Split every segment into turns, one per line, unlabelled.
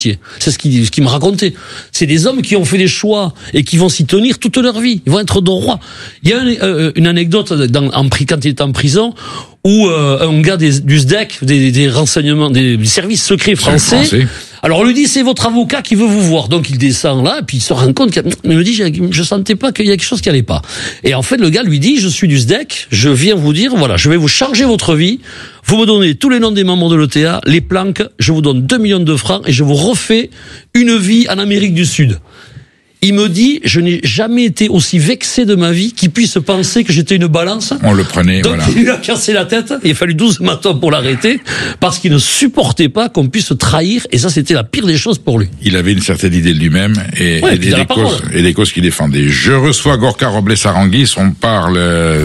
C'est ce qu'il me racontait. C'est des hommes qui ont fait des choix et qui vont s'y tenir toute leur vie. Ils vont être droits. Il y a une anecdote quand il était en prison où un gars du SDEC, des renseignements, des services secrets français. Alors on lui dit c'est votre avocat qui veut vous voir. Donc il descend là et puis il se rend compte il me dit je sentais pas qu'il y a quelque chose qui allait pas. Et en fait le gars lui dit je suis du SDEC, je viens vous dire voilà, je vais vous changer votre vie. Vous me donnez tous les noms des membres de l'ETA, les planques, je vous donne 2 millions de francs et je vous refais une vie en Amérique du Sud. Il me dit, je n'ai jamais été aussi vexé de ma vie qu'il puisse penser que j'étais une balance.
On le prenait,
donc,
voilà.
Il lui a cassé la tête. Il a fallu 12 matins pour l'arrêter parce qu'il ne supportait pas qu'on puisse trahir. Et ça, c'était la pire des choses pour lui.
Il avait une certaine idée de lui-même et des causes qu'il défendait. Je reçois Gorka Robles-Aranguis. On parle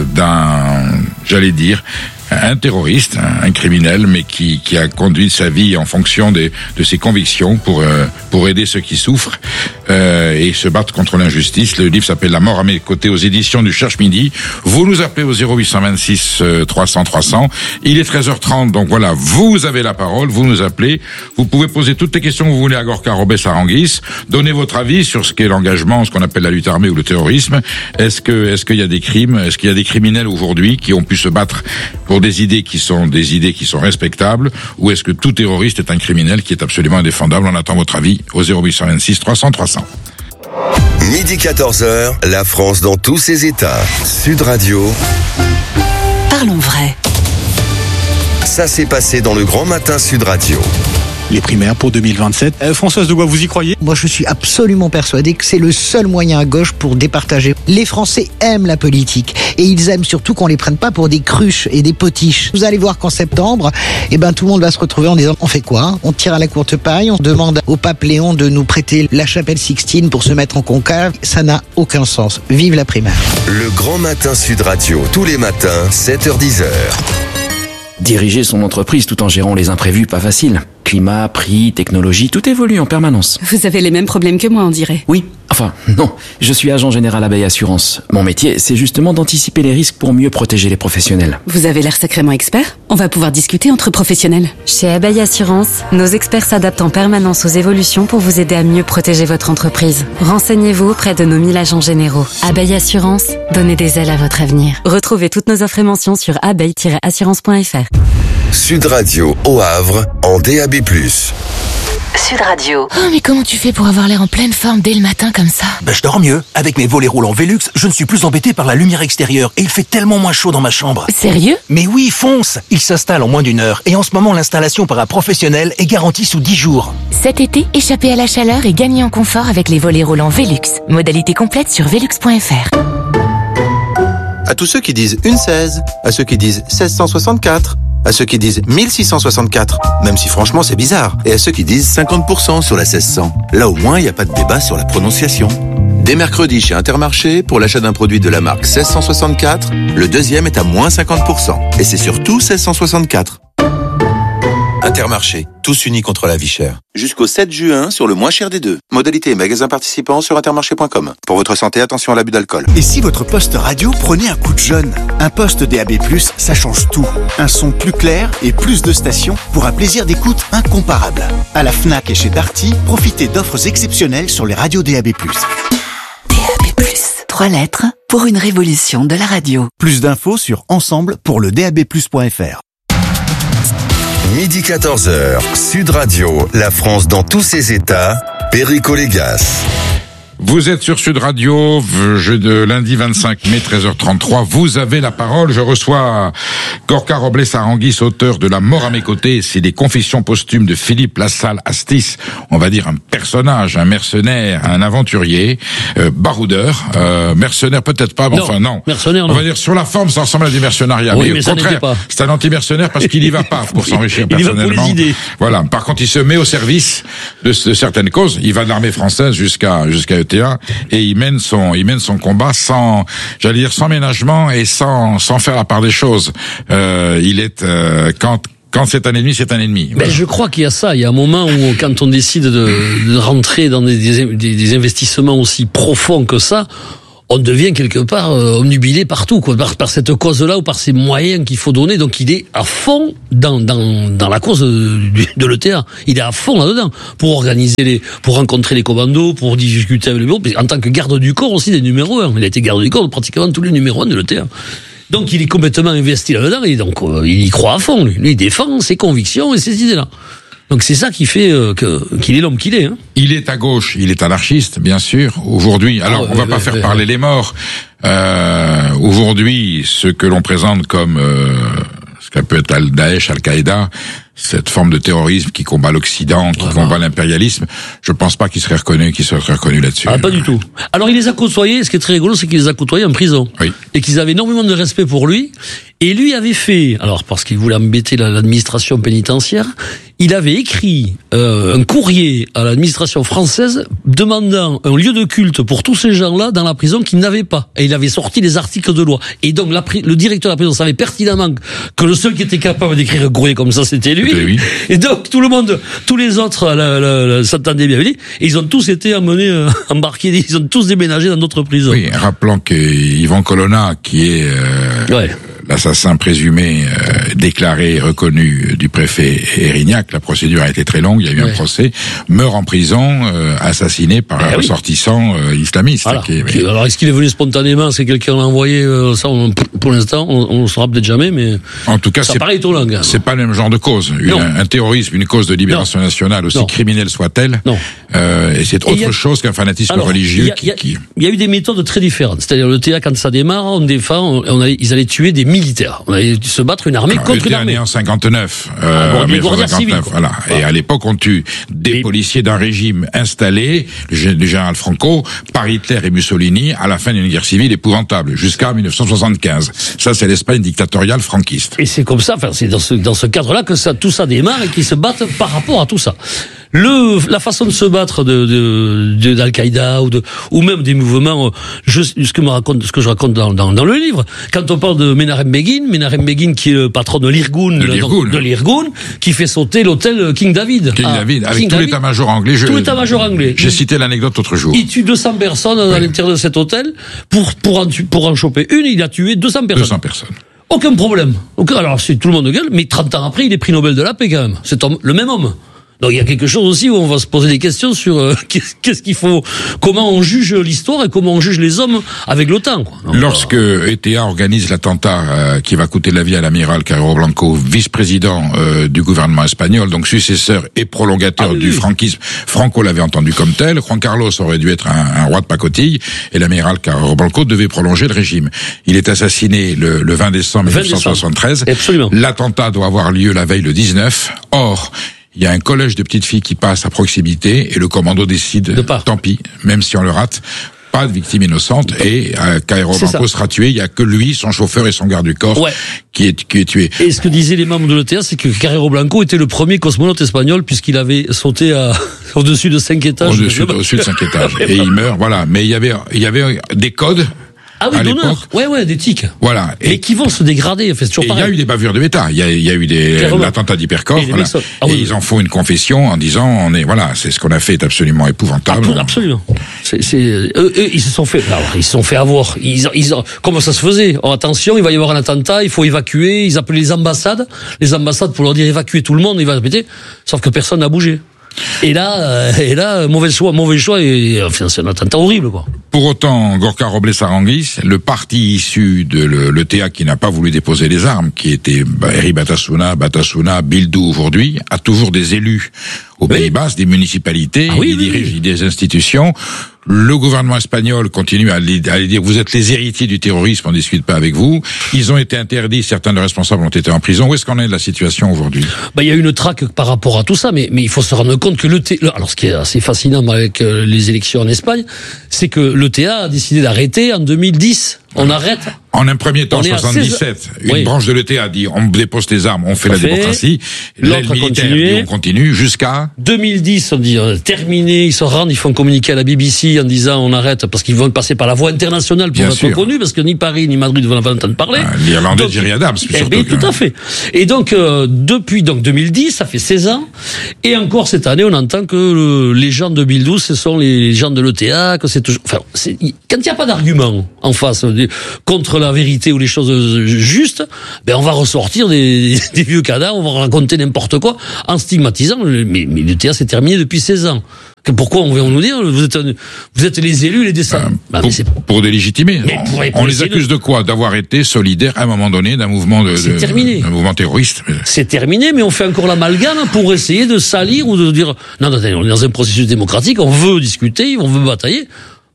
un terroriste, un criminel, mais qui a conduit sa vie en fonction de ses convictions pour aider ceux qui souffrent et se battre contre l'injustice. Le livre s'appelle La mort à mes côtés aux éditions du Cherche Midi. Vous nous appelez au 0826 300 300. Il est 13h30, donc voilà, vous avez la parole, vous nous appelez. Vous pouvez poser toutes les questions que vous voulez à Gorka Robles-Aranguis. Donnez votre avis sur ce qu'est l'engagement, ce qu'on appelle la lutte armée ou le terrorisme. Est-ce qu'il y a des crimes? Est-ce qu'il y a des criminels aujourd'hui qui ont pu se battre pour des idées qui sont respectables, ou est-ce que tout terroriste est un criminel qui est absolument indéfendable? On attend votre avis au 0826 300 300.
Midi 14h, la France dans tous ses états. Sud Radio.
Parlons vrai.
Ça s'est passé dans le Grand Matin Sud Radio.
Les primaires pour 2027. Françoise de Gois, vous y croyez?
Moi, je suis absolument persuadé que c'est le seul moyen à gauche pour départager. Les Français aiment la politique et ils aiment surtout qu'on les prenne pas pour des cruches et des potiches. Vous allez voir qu'en septembre, tout le monde va se retrouver en disant on fait quoi? On tire à la courte paille, on demande au pape Léon de nous prêter la chapelle Sixtine pour se mettre en conclave. Ça n'a aucun sens. Vive la primaire.
Le Grand Matin Sud Radio, tous les matins, 7h-10h.
Diriger son entreprise tout en gérant les imprévus, pas facile. Climat, prix, technologie, tout évolue en permanence.
Vous avez les mêmes problèmes que moi, on dirait.
Oui, enfin, non. Je suis agent général Abeille Assurance. Mon métier, c'est justement d'anticiper les risques pour mieux protéger les professionnels.
Vous avez l'air sacrément expert. On va pouvoir discuter entre professionnels.
Chez Abeille Assurance, nos experts s'adaptent en permanence aux évolutions pour vous aider à mieux protéger votre entreprise. Renseignez-vous auprès de nos 1000 agents généraux. Abeille Assurance, donnez des ailes à votre avenir. Retrouvez toutes nos offres et mentions sur abeille-assurance.fr.
Sud Radio au Havre en DAB+.
Sud Radio.
Oh, mais comment tu fais pour avoir l'air en pleine forme dès le matin comme ça?
Je dors mieux. Avec mes volets roulants Velux, je ne suis plus embêté par la lumière extérieure et il fait tellement moins chaud dans ma chambre.
Sérieux?
Mais oui, fonce! Il s'installe en moins d'1 heure et en ce moment l'installation par un professionnel est garantie sous 10 jours.
Cet été, échappez à la chaleur et gagnez en confort avec les volets roulants Velux. Modalité complète sur velux.fr.
À tous ceux qui disent une 16, à ceux qui disent 1664, à ceux qui disent 1664, même si franchement c'est bizarre, et à ceux qui disent 50% sur la 1600. Là au moins il n'y a pas de débat sur la prononciation. Dès mercredi chez Intermarché, pour l'achat d'un produit de la marque 1664, le deuxième est à moins 50%. Et c'est surtout 1664. Intermarché, tous unis contre la vie chère. Jusqu'au 7 juin sur le moins cher des deux. Modalité et magasins participants sur intermarché.com. Pour votre santé, attention à l'abus d'alcool.
Et si votre poste radio prenait un coup de jeune? Un poste DAB+, ça change tout. Un son plus clair et plus de stations pour un plaisir d'écoute incomparable. À la Fnac et chez Darty, profitez d'offres exceptionnelles sur les radios DAB+.
DAB+, 3 lettres pour une révolution de la radio.
Plus d'infos sur ensemble pour le DABplus.fr.
Midi 14h, Sud Radio, la France dans tous ses états, Perico Légas.
Vous êtes sur Sud Radio, de lundi 25 mai, 13h33. Vous avez la parole. Je reçois Gorka Robles-Aranguis, auteur de La mort à mes côtés. C'est des confessions posthumes de Philippe Lassalle Astis. On va dire un personnage, un mercenaire, un aventurier, baroudeur, mercenaire peut-être pas, mais enfin non.
Mercenaire, non.
On va dire sur la forme, ça ressemble à du mercenariat.
Oui,
mais au contraire, c'est un anti-mercenaire parce qu'il y va pas pour s'enrichir personnellement.
Il y va pour les idées.
Voilà. Par contre, il se met au service de certaines causes. Il va de l'armée française jusqu'à ETA et il mène son combat sans ménagement et sans faire la part des choses. Il est quand c'est un ennemi, c'est un ennemi. Voilà.
Ben, je crois qu'il y a ça. Il y a un moment où, quand on décide de rentrer dans des investissements aussi profonds que ça, on devient quelque part omnubilé partout, quoi, par cette cause-là ou par ces moyens qu'il faut donner. Donc il est à fond dans la cause de l'ETA. Il est à fond là-dedans pour pour rencontrer les commandos, pour discuter avec le bureau. En tant que garde du corps aussi des numéros 1. Il a été garde du corps de pratiquement tous les numéros 1 de l'ETA. Donc il est complètement investi là-dedans et donc il y croit à fond. Lui il défend ses convictions et ses idées-là. Donc c'est ça qui fait qu'il est l'homme qu'il est. Hein.
Il est à gauche, il est anarchiste, bien sûr. Aujourd'hui, alors on va pas faire parler les morts. Aujourd'hui, ce que l'on présente comme ce qu'a peut être Daesh, Al-Qaïda, cette forme de terrorisme qui combat l'Occident, qui combat l'impérialisme, je pense pas qu'il serait reconnu là-dessus.
Ah, pas du tout. Alors il les a côtoyés, ce qui est très rigolo, c'est qu'il les a côtoyés en prison.
Oui.
Et qu'ils avaient énormément de respect pour lui. Et lui avait fait, alors parce qu'il voulait embêter l'administration pénitentiaire, il avait écrit un courrier à l'administration française demandant un lieu de culte pour tous ces gens-là dans la prison qu'ils n'avaient pas. Et il avait sorti des articles de loi. Et donc le directeur de la prison savait pertinemment que le seul qui était capable d'écrire un courrier comme ça, c'était lui. Et donc tout le monde, tous les autres s'entendaient bien avec lui. Et ils ont tous été embarqués, ils ont tous déménagé dans d'autres prisons.
Oui, rappelons que Yvan Colonna, qui est l'assassin présumé, déclaré et reconnu du préfet Erignac, la procédure a été très longue, il y a eu un procès, meurt en prison, assassiné par un ressortissant islamiste.
Voilà. Alors est-ce qu'il est venu spontanément, c'est quelqu'un l'a envoyé, ça pour l'instant, on le saura peut-être jamais, mais
en tout cas,
ça paraît étonnant.
C'est pas le même genre de cause. Un terrorisme, une cause de libération nationale, aussi criminelle soit-elle, et c'est autre chose qu'un fanatisme religieux
Il y a eu des méthodes très différentes. C'est-à-dire le TA, quand ça démarre, on défend, ils allaient tuer des militaires. On allait se battre une armée contre une armée.
En 59. Voilà. Et à l'époque, on tue des policiers d'un régime installé, du général Franco, par Hitler et Mussolini, à la fin d'une guerre civile épouvantable, jusqu'à 1975. Ça, c'est l'Espagne dictatoriale franquiste.
Et c'est comme ça, enfin, c'est dans ce cadre-là que tout ça démarre et qu'ils se battent par rapport à tout ça. La façon de se battre d'Al-Qaïda ou même des mouvements, ce que je raconte dans le livre. Quand on parle de Menachem Begin qui est le patron de l'Irgun, qui fait sauter l'hôtel King David.
Avec tout l'état-major anglais. J'ai cité l'anecdote l'autre jour.
Il tue 200 personnes à l'intérieur de cet hôtel. Pour en choper une, il a tué 200 personnes.
200 personnes.
Aucun problème. Alors, c'est tout le monde gueule, mais 30 ans après, il est prix Nobel de la paix quand même. C'est le même homme. Donc il y a quelque chose aussi où on va se poser des questions sur qu'est-ce qu'il faut, comment on juge l'histoire et comment on juge les hommes avec le temps. Quoi. Donc,
lorsque ETA organise l'attentat qui va coûter la vie à l'amiral Carrero Blanco, vice-président du gouvernement espagnol, donc successeur et prolongateur du franquisme, Franco l'avait entendu comme tel, Juan Carlos aurait dû être un roi de pacotille, et l'amiral Carrero Blanco devait prolonger le régime. Il est assassiné le 20 décembre 1973.
Absolument.
L'attentat doit avoir lieu la veille le 19. Or, il y a un collège de petites filles qui passe à proximité et le commando décide, tant pis, même si on le rate, pas de victime innocente et Carrero Blanco sera tué. Il y a que lui, son chauffeur et son garde du corps qui est tué.
Et ce que disaient les membres de l'ETA, c'est que Carrero Blanco était le premier cosmonaute espagnol puisqu'il avait sauté au-dessus de 5 étages.
Au-dessus de 5 étages. Et il meurt, voilà. Mais il y avait des codes.
Ah oui, d'honneur. Ouais, des tics.
Voilà.
Et qui vont se dégrader, en fait, toujours pareil.
Il y a eu des bavures de méta. Il y a eu l'attentat d'Hypercorps. Et ils en font une confession en disant, c'est ce qu'on a fait est absolument épouvantable.
Absolument. Eux, ils se sont fait avoir. Comment ça se faisait? Oh, attention, il va y avoir un attentat, il faut évacuer. Ils appelaient les ambassades pour leur dire évacuer tout le monde, il va répéter. Sauf que personne n'a bougé. Et là, mauvais choix, et enfin, c'est un attentat horrible, quoi.
Pour autant, Gorka Robles Aranguis, le parti issu de l'ETA qui n'a pas voulu déposer les armes, qui était Eri Batasuna, Bildu aujourd'hui, a toujours des élus au Pays Basque, des municipalités, il dirige des institutions. Le gouvernement espagnol continue à les dire, vous êtes les héritiers du terrorisme, on ne discute pas avec vous. Ils ont été interdits, certains de responsables ont été en prison. Où est-ce qu'on est de la situation aujourd'hui?
Il y a une traque par rapport à tout ça, mais il faut se rendre compte que alors ce qui est assez fascinant avec les élections en Espagne, c'est que l'ETA a décidé d'arrêter en 2010. on arrête.
En un premier temps, 77, une branche de l'ETA a dit on dépose les armes, on fait la démocratie. L'aile militaire dit on continue jusqu'à
2010, on dit terminé, ils se rendent, ils font communiquer à la BBC en disant on arrête parce qu'ils vont passer par la voie internationale pour être connus, parce que ni Paris ni Madrid ne vont entendre parler.
L'Irlandais Gerry Adams, surtout.
Tout à fait. Et donc depuis 2010, ça fait 16 ans, et encore cette année, on entend que les gens de 2012, ce sont les gens de l'ETA, que c'est toujours. Enfin, quand il n'y a pas d'argument en face contre la vérité ou les choses justes, ben on va ressortir des vieux cadavres, on va raconter n'importe quoi en stigmatisant. Mais l'ETA c'est terminé depuis 16 ans. Pourquoi on veut nous dire vous êtes les élus, les descendants
pour délégitimer. On les accuse de quoi? D'avoir été solidaires à un moment donné d'un mouvement d'un mouvement terroriste.
C'est terminé, mais on fait encore l'amalgame pour essayer de salir ou de dire non, on est dans un processus démocratique, on veut discuter, on veut batailler.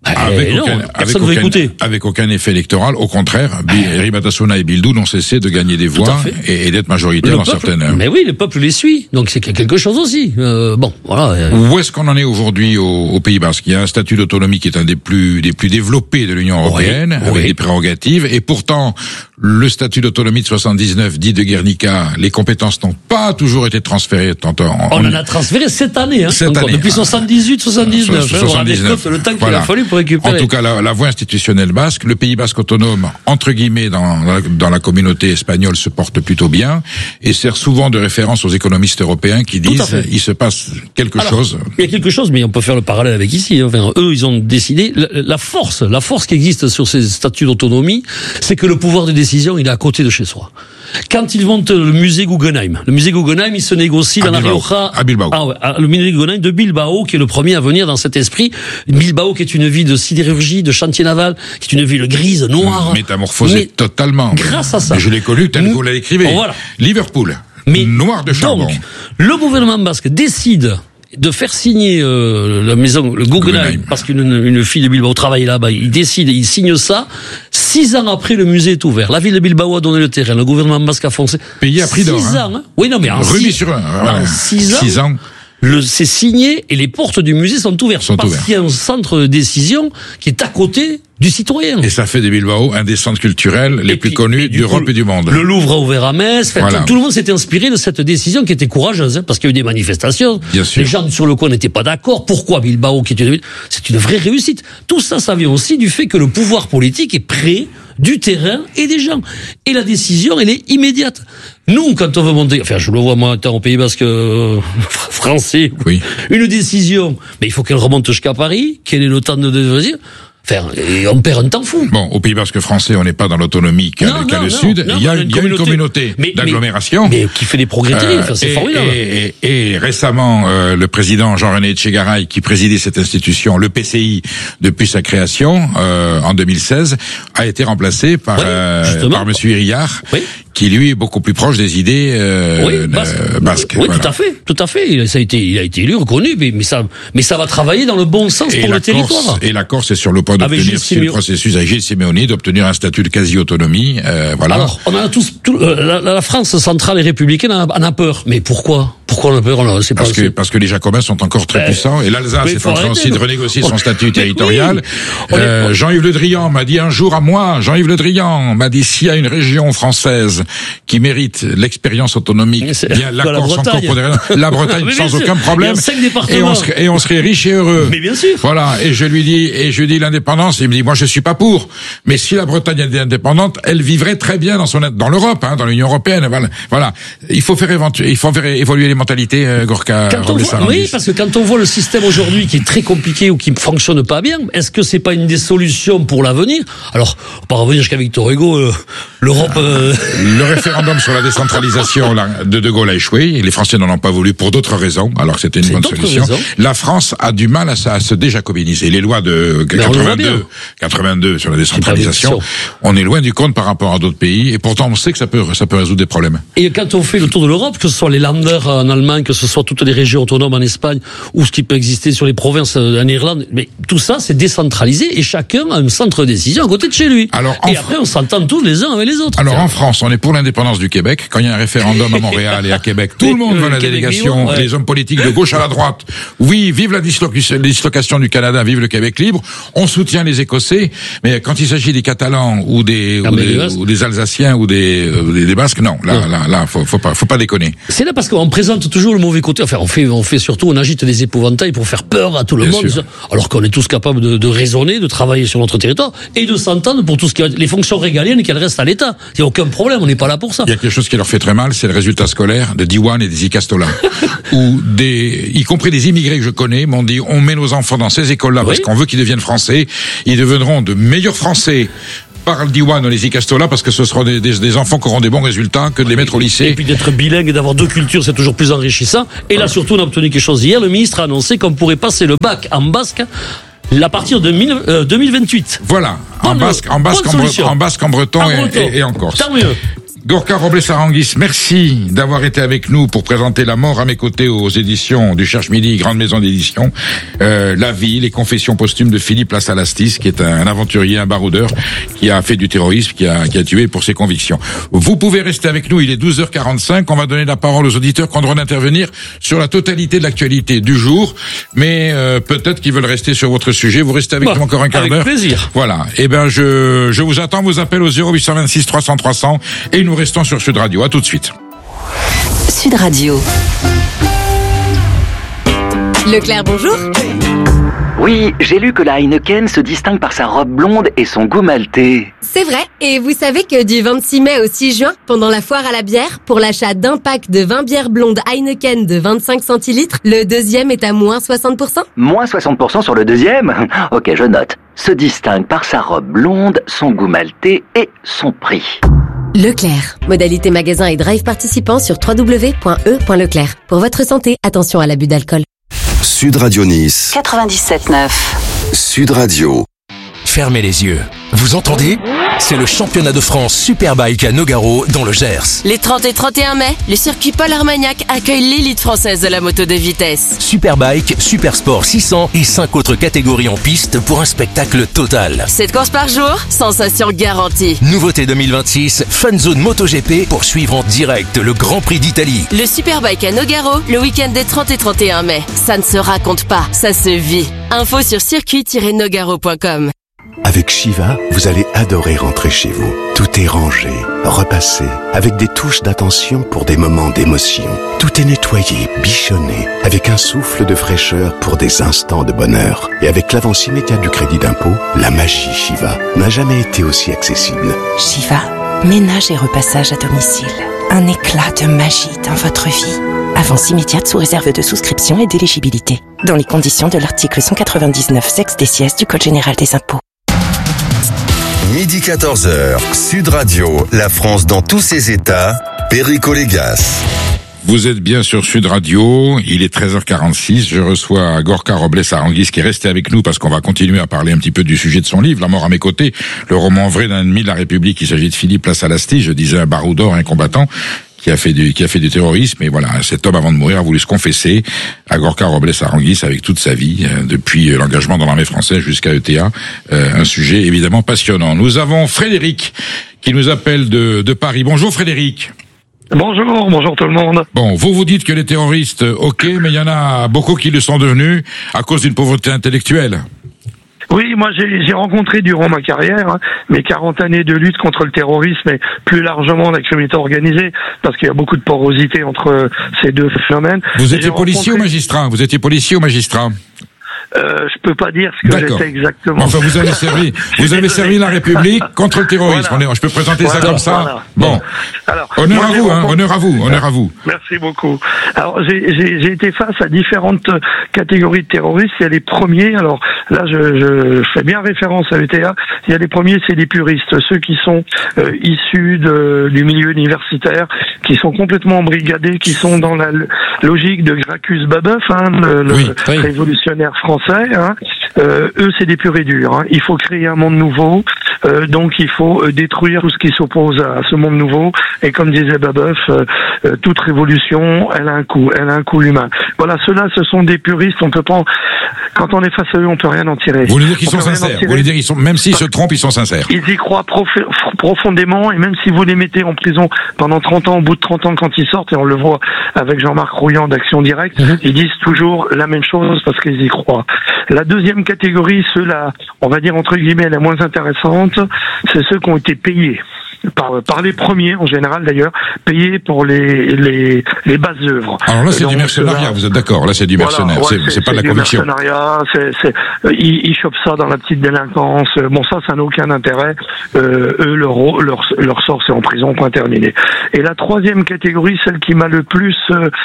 Avec aucun effet électoral, au contraire, Eri Batasuna et Bildu n'ont cessé de gagner des voix et d'être majoritaires dans certaines.
Mais oui, le peuple les suit, donc c'est quelque chose aussi. Voilà.
Où est-ce qu'on en est aujourd'hui au Pays Basque? Il y a un statut d'autonomie qui est un des plus développés de l'Union européenne, avec des prérogatives, et pourtant le statut d'autonomie de 79 dit de Guernica, les compétences n'ont pas toujours été transférées.
On en a transféré cette année, depuis 78, 79. Le temps qu'il a fallu.
En tout cas, la voie institutionnelle basque, le Pays basque autonome, entre guillemets, dans la communauté espagnole, se porte plutôt bien et sert souvent de référence aux économistes européens qui disent il se passe quelque chose.
Il y a quelque chose, mais on peut faire le parallèle avec ici. Enfin, eux, ils ont décidé, la force qui existe sur ces statuts d'autonomie, c'est que le pouvoir de décision, il est à côté de chez soi. Quand ils montent le musée Guggenheim, il se négocie dans la Rioja.
À Bilbao.
Le musée Guggenheim de Bilbao, qui est le premier à venir dans cet esprit. Bilbao, qui est une ville de sidérurgie, de chantier naval, qui est une ville grise, noire.
Métamorphosée totalement.
Grâce à ça.
Mais je l'ai connu tel que vous l'écrivez.
Voilà.
Liverpool. Noir de charbon.
Donc, le gouvernement basque décide de faire signer la maison, le Guggenheim, parce qu'une fille de Bilbao travaille là-bas, il signe ça. 6 ans après, le musée est ouvert. La ville de Bilbao a donné le terrain, le gouvernement basque a foncé.
Payé à prix d'or.
6 ans, hein. Oui, non, mais en
Rubis sur un.
6 ans. C'est signé et les portes du musée sont ouvertes. Parce qu'il y a un centre de décision qui est à côté du citoyen.
Et ça fait de Bilbao un des centres culturels les plus connus d'Europe et du monde.
Le Louvre a ouvert à Metz. Tout le monde s'était inspiré de cette décision qui était courageuse, parce qu'il y a eu des manifestations.
Bien sûr.
Les gens sur le coin n'étaient pas d'accord. Pourquoi Bilbao, qui est une ville, c'est une vraie réussite. Tout ça, ça vient aussi du fait que le pouvoir politique est près du terrain et des gens. Et la décision, elle est immédiate. Nous, quand on veut monter, enfin, je le vois moi, étant au Pays Basque français, une décision, mais il faut qu'elle remonte jusqu'à Paris, quel est le temps de dire. Enfin, et on perd un temps fou.
Bon, au Pays Basque français, on n'est pas dans l'autonomie qu'a le Sud. Il y a une communauté d'agglomération.
Mais qui fait des progrès terribles, c'est formidable.
Et récemment, le président Jean-René Etchegaray, qui présidait cette institution, le PCI, depuis sa création, en 2016, a été remplacé par monsieur Iriart, qui lui est beaucoup plus proche des idées basques.
Oui, voilà. Tout à fait. Il a été élu, reconnu, mais ça va travailler dans le bon sens pour le territoire.
Et la Corse est sur le point d'obtenir le processus avec Gilles Simeoni, d'obtenir un statut de quasi-autonomie. Voilà.
Alors, on a la France centrale et républicaine en a peur. Mais pourquoi on a peur?
Parce que les Jacobins sont encore très puissants, et l'Alsace est en train aussi de renégocier son statut territorial. Jean-Yves Le Drian m'a dit un jour à moi, m'a dit s'il y a une région française qui mérite l'expérience autonomique, bien la Corse encore pour des raisons, la Bretagne sans aucun problème, et on serait riche et heureux.
Mais bien sûr.
Voilà, et je lui dis l'indépendance, il me dit moi je suis pas pour, mais si la Bretagne était indépendante, elle vivrait très bien dans l'Europe, dans l'Union européenne. Voilà, il faut faire évoluer les mentalités, Gorka.
Oui, parce que quand on voit le système aujourd'hui qui est très compliqué ou qui ne fonctionne pas bien, est-ce que c'est pas une des solutions pour l'avenir? Alors, on va revenir jusqu'à Victor Hugo, l'Europe.
Le référendum sur la décentralisation de Gaulle a échoué, et les Français n'en ont pas voulu pour d'autres raisons, alors que c'était une bonne solution. La France a du mal à se déjacobiniser. Les lois de 82 sur la décentralisation, on est loin du compte par rapport à d'autres pays, et pourtant on sait que ça peut résoudre des problèmes.
Et quand on fait le tour de l'Europe, que ce soit les Länder en Allemagne, que ce soit toutes les régions autonomes en Espagne, ou ce qui peut exister sur les provinces en Irlande, mais tout ça c'est décentralisé, et chacun a un centre de décision à côté de chez lui. Après on s'entend tous les uns avec les autres.
Alors en France, on n'est pour l'indépendance du Québec. Quand il y a un référendum à Montréal et à Québec, tout le monde va à la délégation,
ouais.
les hommes politiques de gauche à la droite. Oui, vive la dislocation du Canada, vive le Québec libre. On soutient les Écossais, mais quand il s'agit des Catalans ou des Alsaciens ou des Basques, non, là, faut pas déconner.
C'est là parce qu'on présente toujours le mauvais côté. Enfin, on fait surtout, on agite des épouvantails pour faire peur à tout le monde. Sûr. Alors qu'on est tous capables de raisonner, de travailler sur notre territoire et de s'entendre pour tout ce qui est les fonctions régaliennes qu'elles restent à l'État. Il n'y a aucun problème, on n'est pas là pour ça.
Il y a quelque chose qui leur fait très mal, c'est le résultat scolaire de Diwan et des Icastola. Où y compris des immigrés que je connais, m'ont dit, on met nos enfants dans ces écoles-là parce qu'on veut qu'ils deviennent français. Ils deviendront de meilleurs français par le Diwan ou les Icastola parce que ce seront des enfants qui auront des bons résultats que de les mettre au lycée.
Et puis d'être bilingue et d'avoir deux cultures, c'est toujours plus enrichissant. Et là, surtout, on a obtenu quelque chose hier. Le ministre a annoncé qu'on pourrait passer le bac en basque à partir de 2028.
Voilà. En basque, en breton et en corse.
Tant mieux.
Gorka Robles-Aranguis, merci d'avoir été avec nous pour présenter La mort à mes côtés aux éditions du Cherche Midi, grande maison d'édition. La vie, les confessions posthumes de Philippe Lassalastis, qui est un aventurier, un baroudeur, qui a fait du terrorisme, qui a tué pour ses convictions. Vous pouvez rester avec nous, il est 12h45, on va donner la parole aux auditeurs qui ont le droit d'intervenir sur la totalité de l'actualité du jour, mais peut-être qu'ils veulent rester sur votre sujet. Vous restez avec nous encore un quart d'heure.
Avec plaisir.
Voilà. Eh ben, je vous attends, vos appels au 0826 300 300 et nous restons sur Sud Radio. À tout de suite.
Sud Radio.
Leclerc, bonjour.
Oui, j'ai lu que la Heineken se distingue par sa robe blonde et son goût maltais.
C'est vrai, et vous savez que du 26 mai au 6 juin, pendant la foire à la bière, pour l'achat d'un pack de 20 bières blondes Heineken de 25 centilitres, le deuxième est à moins 60%.
Moins 60% sur le deuxième ? Ok, je note. Se distingue par sa robe blonde, son goût maltais et son prix.
Leclerc. Modalité magasin et drive participant sur www.e.leclerc. Pour votre santé, attention à l'abus d'alcool.
Sud Radio Nice.
97.9.
Sud Radio.
Fermez les yeux. Vous entendez ? C'est le championnat de France Superbike à Nogaro dans le Gers.
Les 30 et 31 mai, le circuit Paul Armagnac accueille l'élite française de la moto de vitesse.
Superbike, Supersport 600 et 5 autres catégories en piste pour un spectacle total.
7 courses par jour, sensation garantie.
Nouveauté 2026, Fun Zone MotoGP pour suivre en direct le Grand Prix d'Italie.
Le Superbike à Nogaro, le week-end des 30 et 31 mai. Ça ne se raconte pas, ça se vit. Info sur circuit-nogaro.com.
Avec Shiva, vous allez adorer rentrer chez vous. Tout est rangé, repassé, avec des touches d'attention pour des moments d'émotion. Tout est nettoyé, bichonné, avec un souffle de fraîcheur pour des instants de bonheur. Et avec l'avance immédiate du crédit d'impôt, la magie Shiva n'a jamais été aussi accessible.
Shiva, ménage et repassage à domicile. Un éclat de magie dans votre vie. Avance immédiate sous réserve de souscription et d'éligibilité. Dans les conditions de l'article 199 sex des sièges du Code général des impôts.
Midi 14h, Sud Radio, la France dans tous ses états, Perico Légas.
Vous êtes bien sur Sud Radio, il est 13h46, je reçois Gorka Robles-Aranguis qui est resté avec nous parce qu'on va continuer à parler un petit peu du sujet de son livre, La mort à mes côtés, le roman vrai d'un ennemi de la République. Il s'agit de Philippe Lassalastis, je disais un baroudeur, un combattant qui a fait du terrorisme, et voilà, cet homme avant de mourir a voulu se confesser à Gorka Robles-Aranguis avec toute sa vie, depuis l'engagement dans l'armée française jusqu'à ETA, un sujet évidemment passionnant. Nous avons Frédéric qui nous appelle de Paris. Bonjour Frédéric.
Bonjour tout le monde.
Bon, vous dites que les terroristes, ok, mais il y en a beaucoup qui le sont devenus à cause d'une pauvreté intellectuelle.
Oui, moi j'ai rencontré durant ma carrière mes 40 années de lutte contre le terrorisme et plus largement la criminalité organisée, parce qu'il y a beaucoup de porosité entre ces deux phénomènes.
Vous étiez policier ou magistrat ? Je
peux pas dire ce que j'étais exactement.
Enfin, vous avez servi la République contre le terrorisme. Voilà. Je peux présenter ça comme ça. Voilà. Bon. Alors, honneur à vous.
Merci beaucoup. Alors, j'ai été face à différentes catégories de terroristes. Il y a les premiers. Alors, là, je fais bien référence à l'ETA. Il y a les premiers, c'est les puristes, ceux qui sont issus du milieu universitaire, qui sont complètement embrigadés, qui sont dans la logique de Gracchus Babeuf, le révolutionnaire français. Eux, c'est des purs et durs. Il faut créer un monde nouveau, donc il faut détruire tout ce qui s'oppose à ce monde nouveau. Et comme disait Babeuf, toute révolution, elle a un coût humain. Voilà, ceux-là, ce sont des puristes. On peut pas. Quand on est face à eux, on peut rien en tirer.
Vous voulez dire qu'ils sont sincères? Vous voulez dire qu'ils sont, même s'ils se trompent, ils sont sincères?
Ils y croient profondément, et même si vous les mettez en prison pendant 30 ans, au bout de 30 ans, quand ils sortent, et on le voit avec Jean-Marc Rouillant d'Action Directe, ils disent toujours la même chose parce qu'ils y croient. La deuxième catégorie, ceux-là, on va dire entre guillemets la moins intéressante, c'est ceux qui ont été payés. Par les premiers, en général d'ailleurs, payés pour les bases œuvres.
Alors là, c'est du mercenariat, vous êtes d'accord? Là, c'est du mercenaire, voilà, c'est pas de la conviction.
Mercenariat, ils chopent ça dans la petite délinquance. Bon, ça n'a aucun intérêt. Eux, leur sort, c'est en prison, point terminé. Et la troisième catégorie, celle qui m'a le plus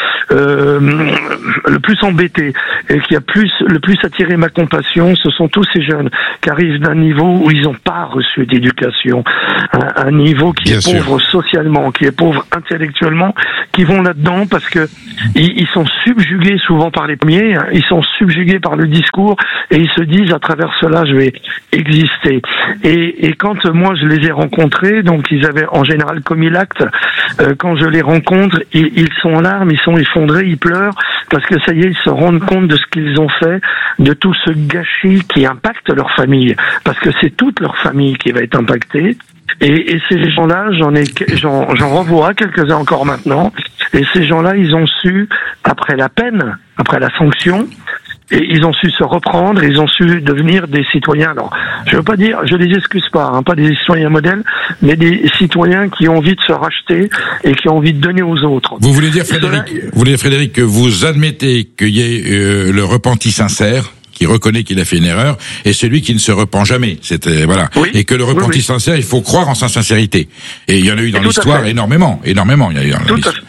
embêté et qui a le plus attiré ma compassion, ce sont tous ces jeunes qui arrivent d'un niveau où ils n'ont pas reçu d'éducation, un niveau qui est pauvre socialement, qui est pauvre intellectuellement, qui vont là-dedans parce que ils sont subjugués souvent par les premiers, hein, ils sont subjugués par le discours et ils se disent à travers cela je vais exister. Et quand moi je les ai rencontrés, donc ils avaient en général commis l'acte, quand je les rencontre, ils sont en larmes, ils sont effondrés, ils pleurent parce que ça y est, ils se rendent compte de ce qu'ils ont fait, de tout ce gâchis qui impacte leur famille, parce que c'est toute leur famille qui va être impactée. Et ces gens-là, j'en revois quelques-uns encore maintenant. Et ces gens-là, ils ont su, après la peine, après la sanction, et ils ont su se reprendre, ils ont su devenir des citoyens. Alors, je veux pas dire, je les excuse pas, hein, pas des citoyens modèles, mais des citoyens qui ont envie de se racheter et qui ont envie de donner aux autres.
Vous voulez dire, Frédéric, que vous admettez qu'il y ait le repenti sincère, qui reconnaît qu'il a fait une erreur, et celui qui ne se repent jamais. Voilà. Oui, et que le repenti sincère, il faut croire en sa sincérité. Et il y en a eu dans l'histoire énormément. Il y a eu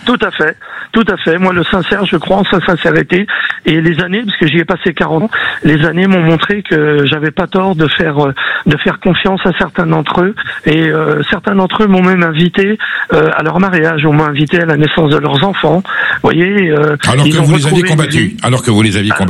Tout à fait. Moi, le sincère, je crois en sa sincérité. Et les années, parce que j'y ai passé 40 ans, les années m'ont montré que j'avais pas tort de faire confiance à certains d'entre eux. Et certains d'entre eux m'ont même invité à leur mariage, on m'a invité à la naissance de leurs enfants. Vous voyez.
Alors que vous les aviez combattus. Alors que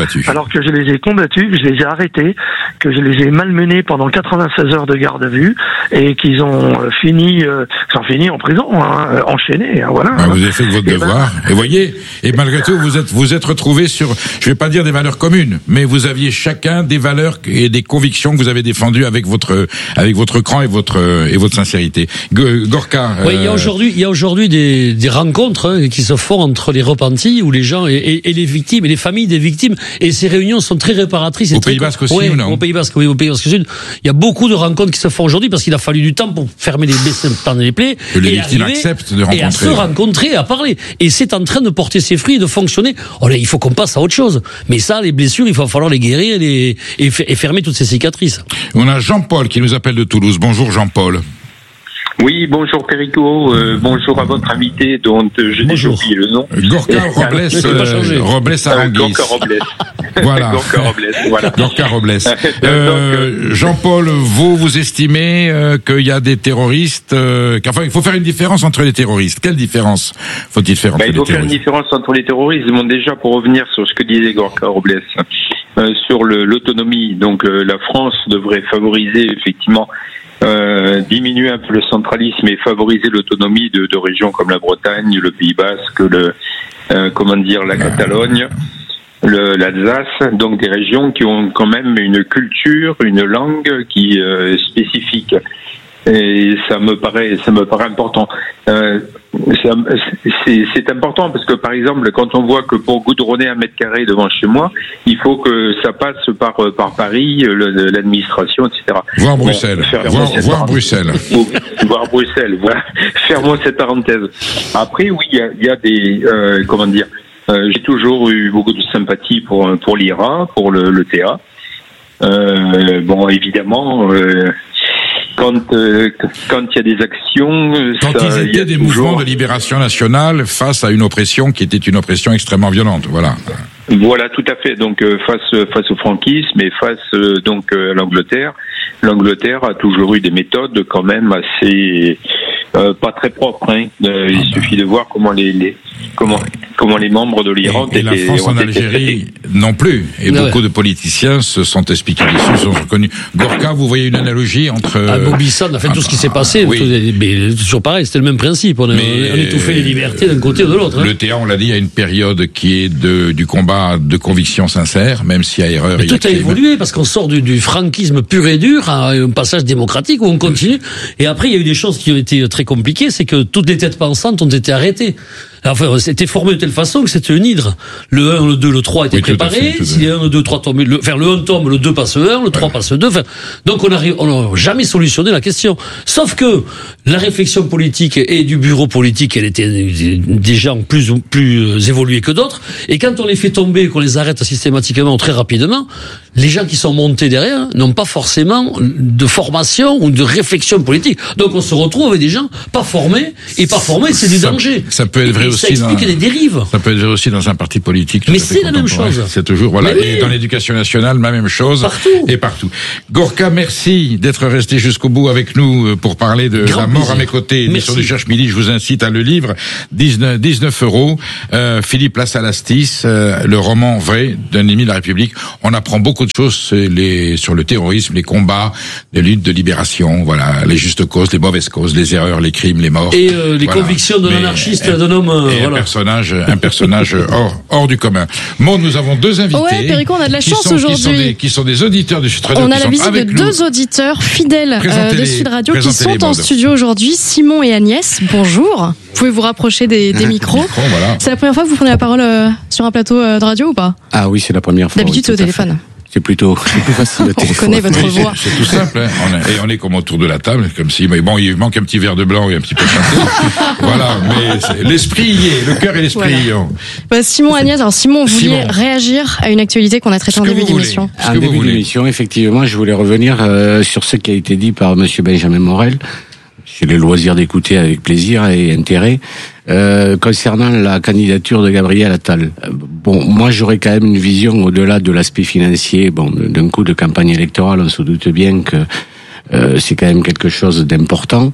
je les ai combattus, que je les ai arrêtés, que je les ai malmenés pendant 96 heures de garde à vue, et qu'ils ont fini en prison, hein, enchaînés. Hein, voilà. Vous avez fait votre devoir. Et voyez, et malgré tout, vous êtes retrouvés sur, je vais pas dire des valeurs communes, mais vous aviez chacun des valeurs et des convictions que vous avez défendues avec votre cran et votre sincérité. Gorka.
Oui, il y a aujourd'hui des rencontres qui se font entre les repentis ou les gens et les victimes et les familles des victimes, et ces réunions sont très réparatrices.
Au Pays Basque aussi, ou non?
Au Pays Basque, oui, au Pays Basque Sud. Il y a beaucoup de rencontres qui se font aujourd'hui parce qu'il a fallu du temps pour fermer les plaies.
Que les victimes acceptent de rencontrer.
Et à se rencontrer, à parler. Et c'est en train de porter ses fruits et de fonctionner. Oh là, il faut qu'on passe à autre chose. Mais ça, les blessures, il va falloir les guérir et fermer toutes ces cicatrices.
On a Jean-Paul qui nous appelle de Toulouse. Bonjour Jean-Paul.
Oui, bonjour Perico, bonjour à votre invité dont je n'ai oublié le nom.
Gorka Robles Aranguis.
Gorka Robles.
Voilà.
Gorka Robles, voilà.
Gorka Robles. Jean-Paul, vous estimez qu'il y a des terroristes, qu'enfin il faut faire une différence entre les terroristes. Quelle différence faut-il faire entre les terroristes?
Il faut faire une différence entre les terroristes. Bon, déjà pour revenir sur ce que disait Gorka Robles, sur l'autonomie, donc la France devrait favoriser effectivement diminuer un peu le centralisme et favoriser l'autonomie de régions comme la Bretagne, le Pays Basque, la Catalogne, l'Alsace, donc des régions qui ont quand même une culture, une langue qui est spécifique. Et ça me paraît important. C'est important parce que par exemple, quand on voit que pour goudronner 1 mètre carré devant chez moi, il faut que ça passe par Paris, l'administration, etc.
Voir Bruxelles. Voir Bruxelles.
Voir Bruxelles. Voilà. Fermons cette parenthèse. Après, oui, il y a des j'ai toujours eu beaucoup de sympathie pour l'IRA, pour le TA. Bon, évidemment. Quand il y a des actions,
quand ils étaient des mouvements de libération nationale face à une oppression qui était une oppression extrêmement violente, voilà.
Voilà, tout à fait. Donc face au franquisme et face à l'Angleterre. L'Angleterre a toujours eu des méthodes quand même assez pas très propres. Hein. Il suffit de voir comment comment les membres de l'Iran
et la France en Algérie non plus. Et beaucoup de politiciens se sont expliqués dessus, sont reconnus. Gorka, vous voyez une analogie entre...
Bobissan a fait tout ce qui s'est passé, mais toujours pareil, c'était le même principe. On étouffait les libertés d'un côté ou de l'autre.
Le théâtre, on l'a dit, a une période qui est du combat de conviction sincère, même s'il y a erreur.
Mais tout a évolué, parce qu'on sort du franquisme pur et dur à un passage démocratique où on continue. Et après, il y a eu des choses qui ont été très compliquées, c'est que toutes les têtes pensantes ont été arrêtées. Enfin, c'était formé de telle façon que c'était une hydre. Le 1, le 2, le 3 étaient préparés. Si le 1, le 2, le 3 tombent, le 1 tombe, le 2 passe le 1, le 3 passe le 2. Enfin, donc on n'a jamais solutionné la question. Sauf que la réflexion politique et du bureau politique, elle était des gens plus évolués que d'autres. Et quand on les fait tomber, qu'on les arrête systématiquement très rapidement, les gens qui sont montés derrière n'ont pas forcément de formation ou de réflexion politique. Donc on se retrouve avec des gens pas formés, et pas formés, c'est du danger.
Ça peut être vrai aussi.
Ça explique des dérives.
Ça peut être vrai aussi dans un parti politique.
Mais c'est la même chose.
C'est toujours, voilà. Et dans l'éducation nationale, la même chose.
Partout.
Et partout. Gorka, merci d'être resté jusqu'au bout avec nous pour parler de La mort à mes côtés. Édition du Cherche-Midi, je vous incite à le livre. 19 euros. Philippe Lassalastis, le roman vrai d'un ennemi de la République. On apprend beaucoup de choses sur le terrorisme, les combats, les luttes de libération, voilà, les justes causes, les mauvaises causes, les erreurs, les crimes, les morts.
Et les convictions d'un anarchiste, d'un homme.
Un personnage hors du commun. Bon, nous avons deux invités.
Ouais, Perico, on a de la chance aujourd'hui.
Qui sont des auditeurs de Sud Radio.
On a la visite de deux auditeurs fidèles de Sud Radio qui sont en studio aujourd'hui, Simon et Agnès. Bonjour. Vous pouvez vous rapprocher des micros.
Voilà.
C'est la première fois que vous prenez la parole sur un plateau de radio ou pas?
Ah oui, c'est la première fois.
D'habitude, c'est au téléphone.
C'est plus facile le téléphone.
On connaît votre voix.
C'est tout simple, hein. On est comme autour de la table, comme si, mais bon, il manque un petit verre de blanc et un petit peu de château. Voilà, mais l'esprit y est, le cœur et l'esprit y ont.
Simon, Agnès, alors Simon, vous vouliez réagir à une actualité qu'on a traitée en début d'émission.
En début d'émission, effectivement, je voulais revenir sur ce qui a été dit par monsieur Benjamin Morel. J'ai le loisir d'écouter avec plaisir et intérêt. Concernant la candidature de Gabriel Attal, moi j'aurais quand même une vision au-delà de l'aspect financier. D'un coup de campagne électorale, on se doute bien que c'est quand même quelque chose d'important.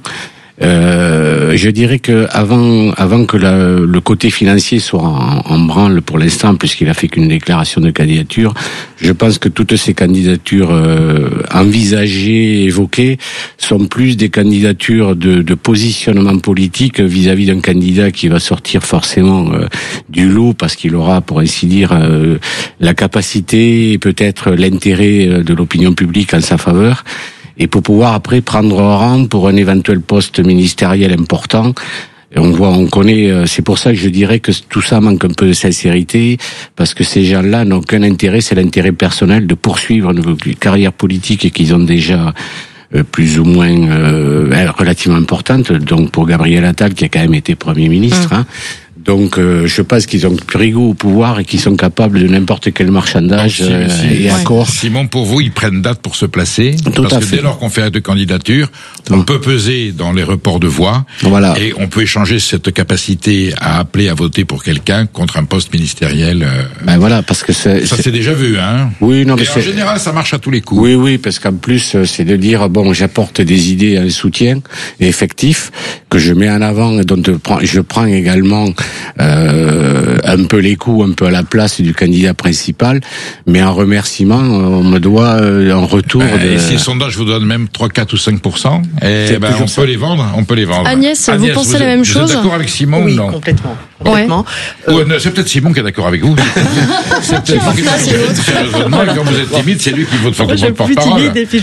Je dirais que avant que le côté financier soit en branle pour l'instant, puisqu'il a fait qu'une déclaration de candidature, je pense que toutes ces candidatures envisagées, évoquées, sont plus des candidatures de positionnement politique vis-à-vis d'un candidat qui va sortir forcément du lot, parce qu'il aura, pour ainsi dire, la capacité et peut-être l'intérêt de l'opinion publique en sa faveur. Et pour pouvoir après prendre rang pour un éventuel poste ministériel important. Et on connaît, c'est pour ça que je dirais que tout ça manque un peu de sincérité, parce que ces gens-là n'ont qu'un intérêt, c'est l'intérêt personnel de poursuivre une carrière politique qu'ils ont déjà plus ou moins relativement importante. Donc pour Gabriel Attal, qui a quand même été Premier ministre, Donc, je pense qu'ils ont pris goût au pouvoir et qu'ils sont capables de n'importe quel marchandage et accord.
Simon, pour vous, ils prennent date pour se placer. Parce que dès lors qu'on fait acte de candidature, on peut peser dans les reports de voix.
Voilà.
Et on peut échanger cette capacité à appeler à voter pour quelqu'un contre un poste ministériel.
Ben voilà, parce que ça
c'est déjà vu, hein.
Oui, non, mais
en général, ça marche à tous les coups.
Oui, parce qu'en plus, c'est de dire, j'apporte des idées, un soutien effectif que je mets en avant, et dont je prends également un peu les coups, un peu à la place du candidat principal, mais en remerciement, on me doit en retour.
Et si le sondage vous donne même 3, 4 ou 5%, on peut les vendre.
Agnès, vous pensez la même chose?
Vous êtes d'accord avec Simon?
Oui,
non
complètement.
C'est peut-être Simon qui est d'accord avec vous. C'est peut-être Simon qui est d'accord. Quand vous êtes timide, c'est lui qui vote pour votre porte-parole.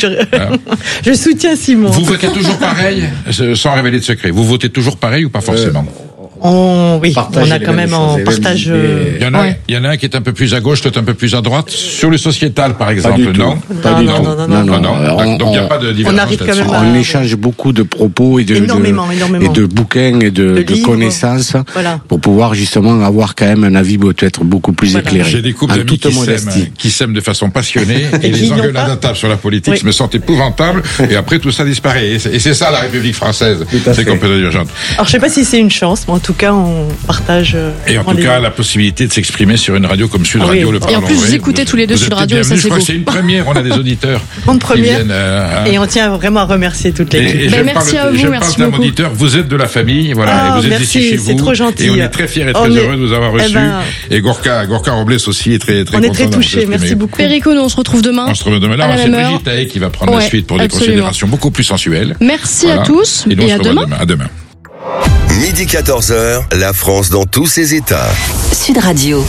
Je soutiens Simon.
Vous votez toujours pareil, sans révéler de secret. Vous votez toujours pareil ou pas forcément?
Oui, on a quand même en partage.
Il y en a un qui est un peu plus à gauche, l'autre un peu plus à droite. Sur le sociétal, par exemple,
non.
Donc il n'y a pas de divergence.
On échange beaucoup de propos et de bouquins et de connaissances pour pouvoir justement avoir quand même un avis peut-être beaucoup plus éclairé.
J'ai des couples d'amis qui s'aiment de façon passionnée et les engueulades à table sur la politique me sentent épouvantables et après tout ça disparaît. Et c'est ça la République française. C'est complètement urgente.
Alors je sais pas si c'est une chance, mais en tout
tout cas, on partage.
Et en tout cas, la possibilité de s'exprimer sur une radio comme Sud Radio. Le
et en plus, vous écoutez tous les deux Sud Radio, et ça c'est beau.
C'est une première, on a des auditeurs.
Une première. Et on tient vraiment à remercier toute l'équipe.
Merci à vous, merci
beaucoup.
Beaucoup.
Auditeur, vous êtes de la famille, voilà, et vous êtes ici chez vous.
C'est trop gentil.
Et on est très fiers et très heureux de vous avoir reçus. Et Gorka Robles aussi est très content.
On est très touchés, merci beaucoup.
Perico, nous on se retrouve demain.
On se retrouve demain. Là, c'est Brigitte Haye qui va prendre la suite pour des considérations beaucoup plus sensuelles.
Merci à tous et à demain.
À demain.
Midi 14h, la France dans tous ses états.
Sud Radio.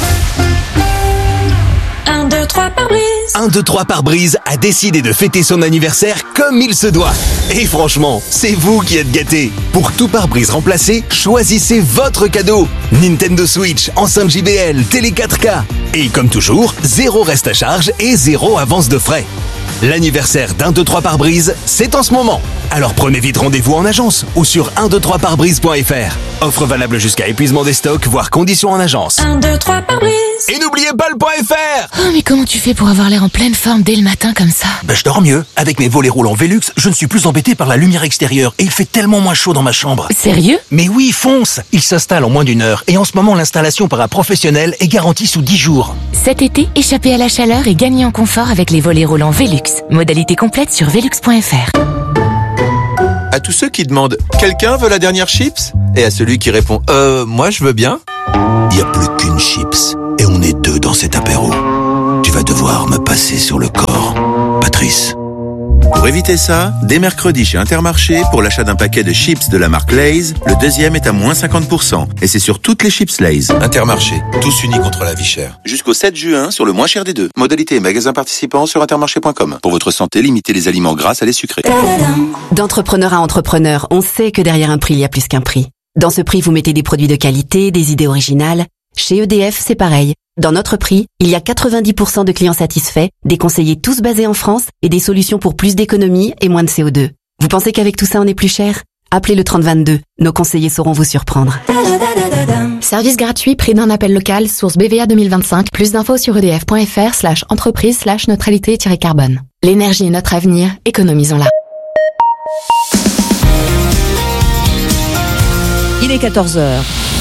1, 2, 3 pare-brise.
1, 2, 3 pare-brise a décidé de fêter son anniversaire comme il se doit. Et franchement, c'est vous qui êtes gâtés. Pour tout pare-brise remplacé, choisissez votre cadeau. Nintendo Switch, enceinte JBL, télé 4K. Et comme toujours, 0 reste à charge et 0 avance de frais. L'anniversaire d'1, 2, 3 pare-brise, c'est en ce moment. Alors prenez vite rendez-vous en agence ou sur 123pare-brise.fr. Offre valable jusqu'à épuisement des stocks, voire conditions en agence.
1, 2, 3 pare-brise.
Et n'oubliez pas le .fr.
Oh, mais comment tu fais pour avoir l'air en pleine forme dès le matin comme ça?
Je dors mieux. Avec mes volets roulants Velux, je ne suis plus embêté par la lumière extérieure et il fait tellement moins chaud dans ma chambre.
Sérieux?
Mais oui, fonce. Il s'installe en moins d'1 heure et en ce moment l'installation par un professionnel est garantie sous 10 jours.
Cet été, échappez à la chaleur et gagnez en confort avec les volets roulants Velux. Modalité complète sur velux.fr.
À tous ceux qui demandent « Quelqu'un veut la dernière chips ?» et à celui qui répond « Moi je veux bien ?»
Il n'y a plus qu'une chips et on est 2 dans cet apéro. Tu vas devoir me passer sur le corps, Patrice.
Pour éviter ça, dès mercredi chez Intermarché, pour l'achat d'un paquet de chips de la marque Lay's, le deuxième est à moins 50%. Et c'est sur toutes les chips Lay's.
Intermarché, tous unis contre la vie chère.
Jusqu'au 7 juin, sur le moins cher des deux. Modalité et magasins participants sur intermarché.com. Pour votre santé, limitez les aliments gras à les sucrés.
D'entrepreneur à entrepreneur, on sait que derrière un prix, il y a plus qu'un prix. Dans ce prix, vous mettez des produits de qualité, des idées originales. Chez EDF, c'est pareil. Dans notre prix, il y a 90% de clients satisfaits, des conseillers tous basés en France et des solutions pour plus d'économie et moins de CO2. Vous pensez qu'avec tout ça, on est plus cher? Appelez le 3022. Nos conseillers sauront vous surprendre. Service gratuit, prix d'un appel local, source BVA 2025. Plus d'infos sur edf.fr/entreprise/neutralité-carbone. L'énergie est notre avenir, économisons-la.
Il est 14h.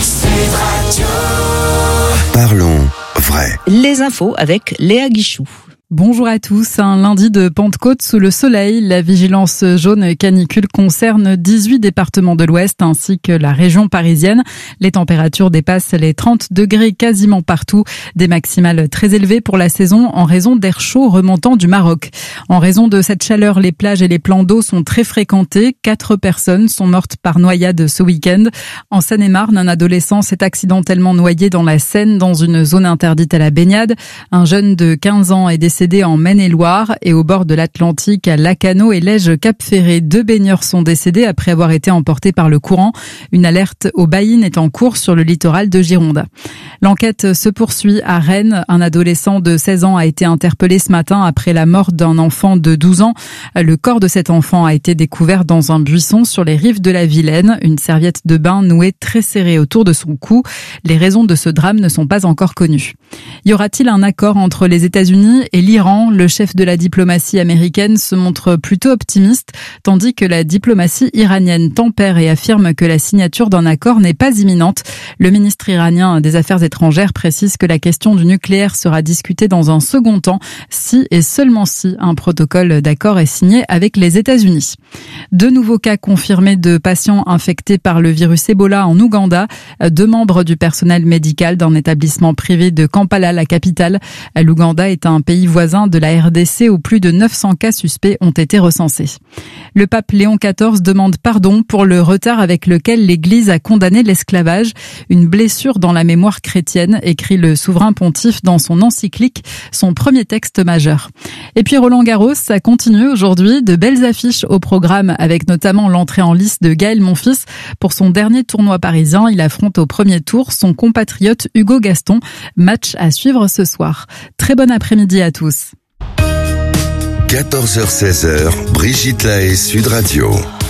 Parlons vrai.
Les infos avec Léa Guichou.
Bonjour à tous. Un lundi de Pentecôte sous le soleil. La vigilance jaune canicule concerne 18 départements de l'Ouest ainsi que la région parisienne. Les températures dépassent les 30 degrés quasiment partout. Des maximales très élevées pour la saison en raison d'air chaud remontant du Maroc. En raison de cette chaleur, les plages et les plans d'eau sont très fréquentés. 4 personnes sont mortes par noyade ce week-end. En Seine-et-Marne, un adolescent s'est accidentellement noyé dans la Seine dans une zone interdite à la baignade. Un jeune de 15 ans est décédé en Maine-et-Loire et au bord de l'Atlantique à Lacanau et Lège-Cap-Ferré. 2 baigneurs sont décédés après avoir été emportés par le courant. Une alerte au baïne est en cours sur le littoral de Gironde. L'enquête se poursuit à Rennes. Un adolescent de 16 ans a été interpellé ce matin après la mort d'un enfant de 12 ans. Le corps de cet enfant a été découvert dans un buisson sur les rives de la Vilaine. Une serviette de bain nouée très serrée autour de son cou. Les raisons de ce drame ne sont pas encore connues. Y aura-t-il un accord entre les États-Unis et l'Iran? Le chef de la diplomatie américaine se montre plutôt optimiste, tandis que la diplomatie iranienne tempère et affirme que la signature d'un accord n'est pas imminente. Le ministre iranien des Affaires étrangères précise que la question du nucléaire sera discutée dans un second temps, si et seulement si un protocole d'accord est signé avec les États-Unis. 2 nouveaux cas confirmés de patients infectés par le virus Ebola en Ouganda. 2 membres du personnel médical d'un établissement privé de Kampala, la capitale. L'Ouganda est un pays voisin de la RDC où plus de 900 cas suspects ont été recensés. Le pape Léon XIV demande pardon pour le retard avec lequel l'Église a condamné l'esclavage, une blessure dans la mémoire chrétienne, écrit le souverain pontife dans son encyclique, son premier texte majeur. Et puis Roland Garros, ça continue aujourd'hui, de belles affiches au programme avec notamment l'entrée en lice de Gaël Monfils. Pour son dernier tournoi parisien, il affronte au premier tour son compatriote Hugo Gaston. Match à suivre ce soir. Très bon après-midi à tous.
14h-16h, Brigitte Lahaye, Sud Radio.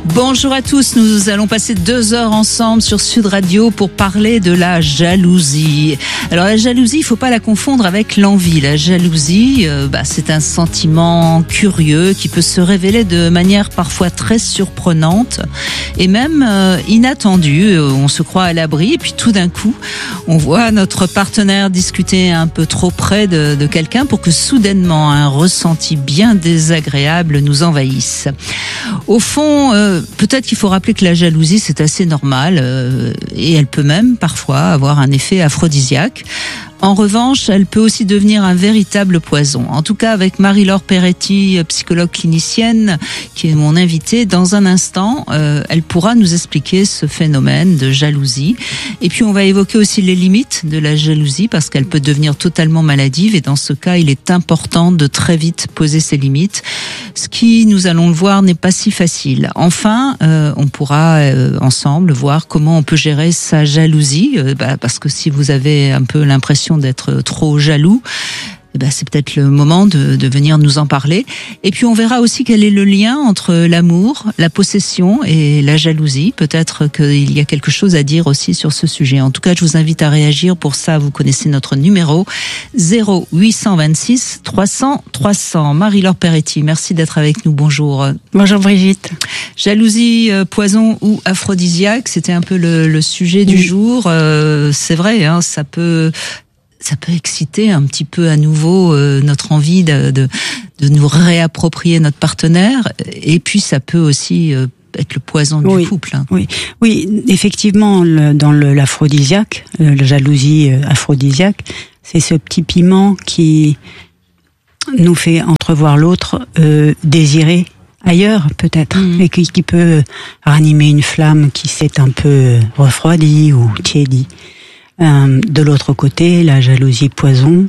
Bonjour à tous, nous allons passer 2 heures ensemble sur Sud Radio pour parler de la jalousie. Alors la jalousie, il faut pas la confondre avec l'envie. La jalousie, c'est un sentiment curieux qui peut se révéler de manière parfois très surprenante et même inattendue. On se croit à l'abri et puis tout d'un coup, on voit notre partenaire discuter un peu trop près de quelqu'un pour que soudainement un ressenti bien désagréable nous envahisse. Au fond, peut-être qu'il faut rappeler que la jalousie, c'est assez normal et elle peut même parfois avoir un effet aphrodisiaque. En revanche, elle peut aussi devenir un véritable poison. En tout cas, avec Marie-Laure Peretti, psychologue clinicienne, qui est mon invitée, dans un instant, elle pourra nous expliquer ce phénomène de jalousie. Et puis, on va évoquer aussi les limites de la jalousie, parce qu'elle peut devenir totalement maladive. Et dans ce cas, il est important de très vite poser ses limites. Ce qui, nous allons le voir, n'est pas si facile. Enfin, on pourra ensemble voir comment on peut gérer sa jalousie, parce que si vous avez un peu l'impression d'être trop jaloux, c'est peut-être le moment de venir nous en parler. Et puis on verra aussi quel est le lien entre l'amour, la possession et la jalousie. Peut-être qu'il y a quelque chose à dire aussi sur ce sujet. En tout cas, je vous invite à réagir. Pour ça, vous connaissez notre numéro 0826 300 300. Marie-Laure Peretti, merci d'être avec nous. Bonjour.
Bonjour Brigitte.
Jalousie, poison ou aphrodisiaque, c'était un peu le sujet du jour. C'est vrai, ça peut exciter un petit peu à nouveau notre envie de nous réapproprier notre partenaire, et puis ça peut aussi être le poison du couple.
Oui, effectivement, dans l'aphrodisiaque, la jalousie aphrodisiaque, c'est ce petit piment qui nous fait entrevoir l'autre désirer ailleurs peut-être, et qui peut ranimer une flamme qui s'est un peu refroidie ou tiédie. De l'autre côté, la jalousie poison,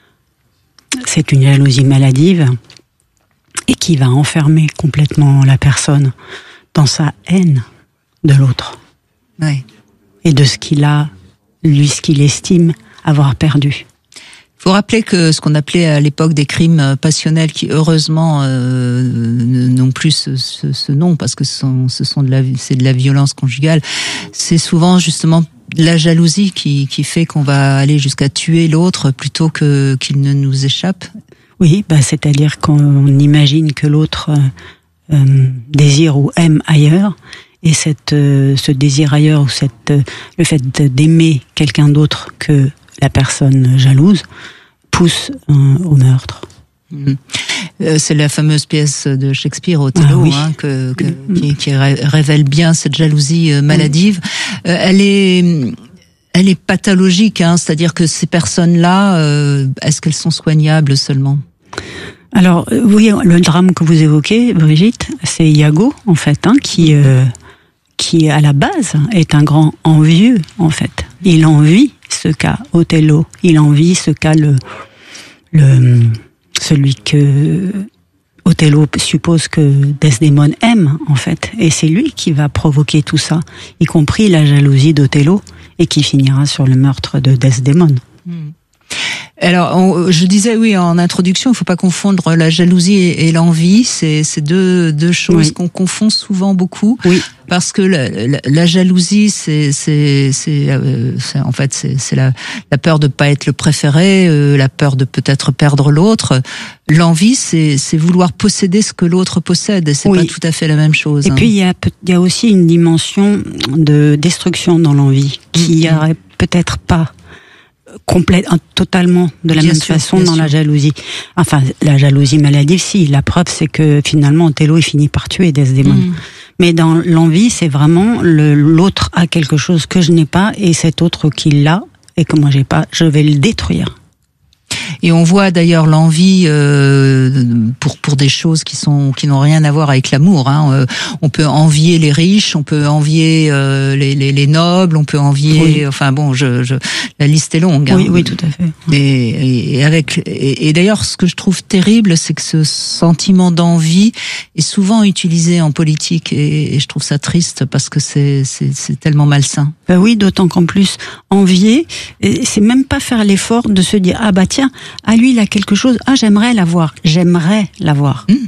c'est une jalousie maladive et qui va enfermer complètement la personne dans sa haine de l'autre.
Oui.
Et de ce qu'il estime avoir perdu.
Il faut rappeler que ce qu'on appelait à l'époque des crimes passionnels, qui heureusement n'ont plus ce nom, parce que c'est de la violence conjugale, c'est souvent justement la jalousie qui fait qu'on va aller jusqu'à tuer l'autre plutôt qu'il ne nous échappe.
Oui, c'est-à-dire qu'on imagine que l'autre désire ou aime ailleurs, et ce désir ailleurs, ou le fait d'aimer quelqu'un d'autre que la personne jalouse, pousse au meurtre.
C'est la fameuse pièce de Shakespeare, Othello, qui révèle bien cette jalousie maladive. Elle est pathologique, c'est-à-dire que ces personnes-là, est-ce qu'elles sont soignables seulement ?
Alors oui, le drame que vous évoquez, Brigitte, c'est Iago en fait, qui à la base est un grand envieux en fait. Il envie ce qu'a Othello, il envie ce qu'a celui que Othello suppose que Desdémone aime, en fait. Et c'est lui qui va provoquer tout ça, y compris la jalousie d'Othello, et qui finira sur le meurtre de Desdémone.
Alors, je disais, en introduction, il ne faut pas confondre la jalousie et l'envie. C'est deux choses qu'on confond souvent beaucoup.
Oui.
Parce que la jalousie, c'est en fait c'est la peur de pas être le préféré, la peur de peut-être perdre l'autre. L'envie, c'est vouloir posséder ce que l'autre possède, et c'est pas tout à fait la même chose.
Et puis il y a aussi une dimension de destruction dans l'envie qui aurait peut-être pas totalement de la même façon dans la jalousie. Enfin, la jalousie maladive, si. La preuve, c'est que finalement, Othello, il finit par tuer Desdémone. Mais dans l'envie, c'est vraiment l'autre a quelque chose que je n'ai pas, et cet autre qui l'a, et que moi j'ai pas, je vais le détruire.
Et on voit d'ailleurs l'envie pour des choses qui n'ont rien à voir avec l'amour. On peut envier les riches, on peut envier les nobles, on peut envier. Enfin bon, la liste est longue.
Oui, tout à fait.
Et d'ailleurs, ce que je trouve terrible, c'est que ce sentiment d'envie est souvent utilisé en politique, et je trouve ça triste parce que c'est tellement malsain.
Oui, d'autant qu'en plus envier, c'est même pas faire l'effort de se dire tiens, lui il a quelque chose, j'aimerais l'avoir.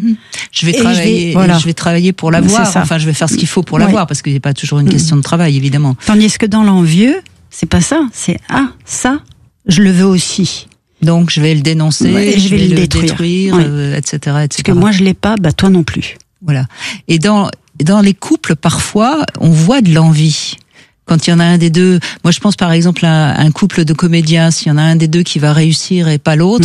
je vais travailler pour l'avoir. Enfin, je vais faire ce qu'il faut pour l'avoir, parce qu'il n'est pas toujours une question de travail, évidemment.
Tandis que dans l'envieux, c'est pas ça. C'est ça, je le veux aussi.
Donc je vais le dénoncer,
je vais le détruire,
etc., etc.
Parce que moi je l'ai pas, toi non plus.
Voilà. Et dans les couples, parfois, on voit de l'envie. Quand il y en a un des deux, moi je pense par exemple à un couple de comédiens, s'il y en a un des deux qui va réussir et pas l'autre,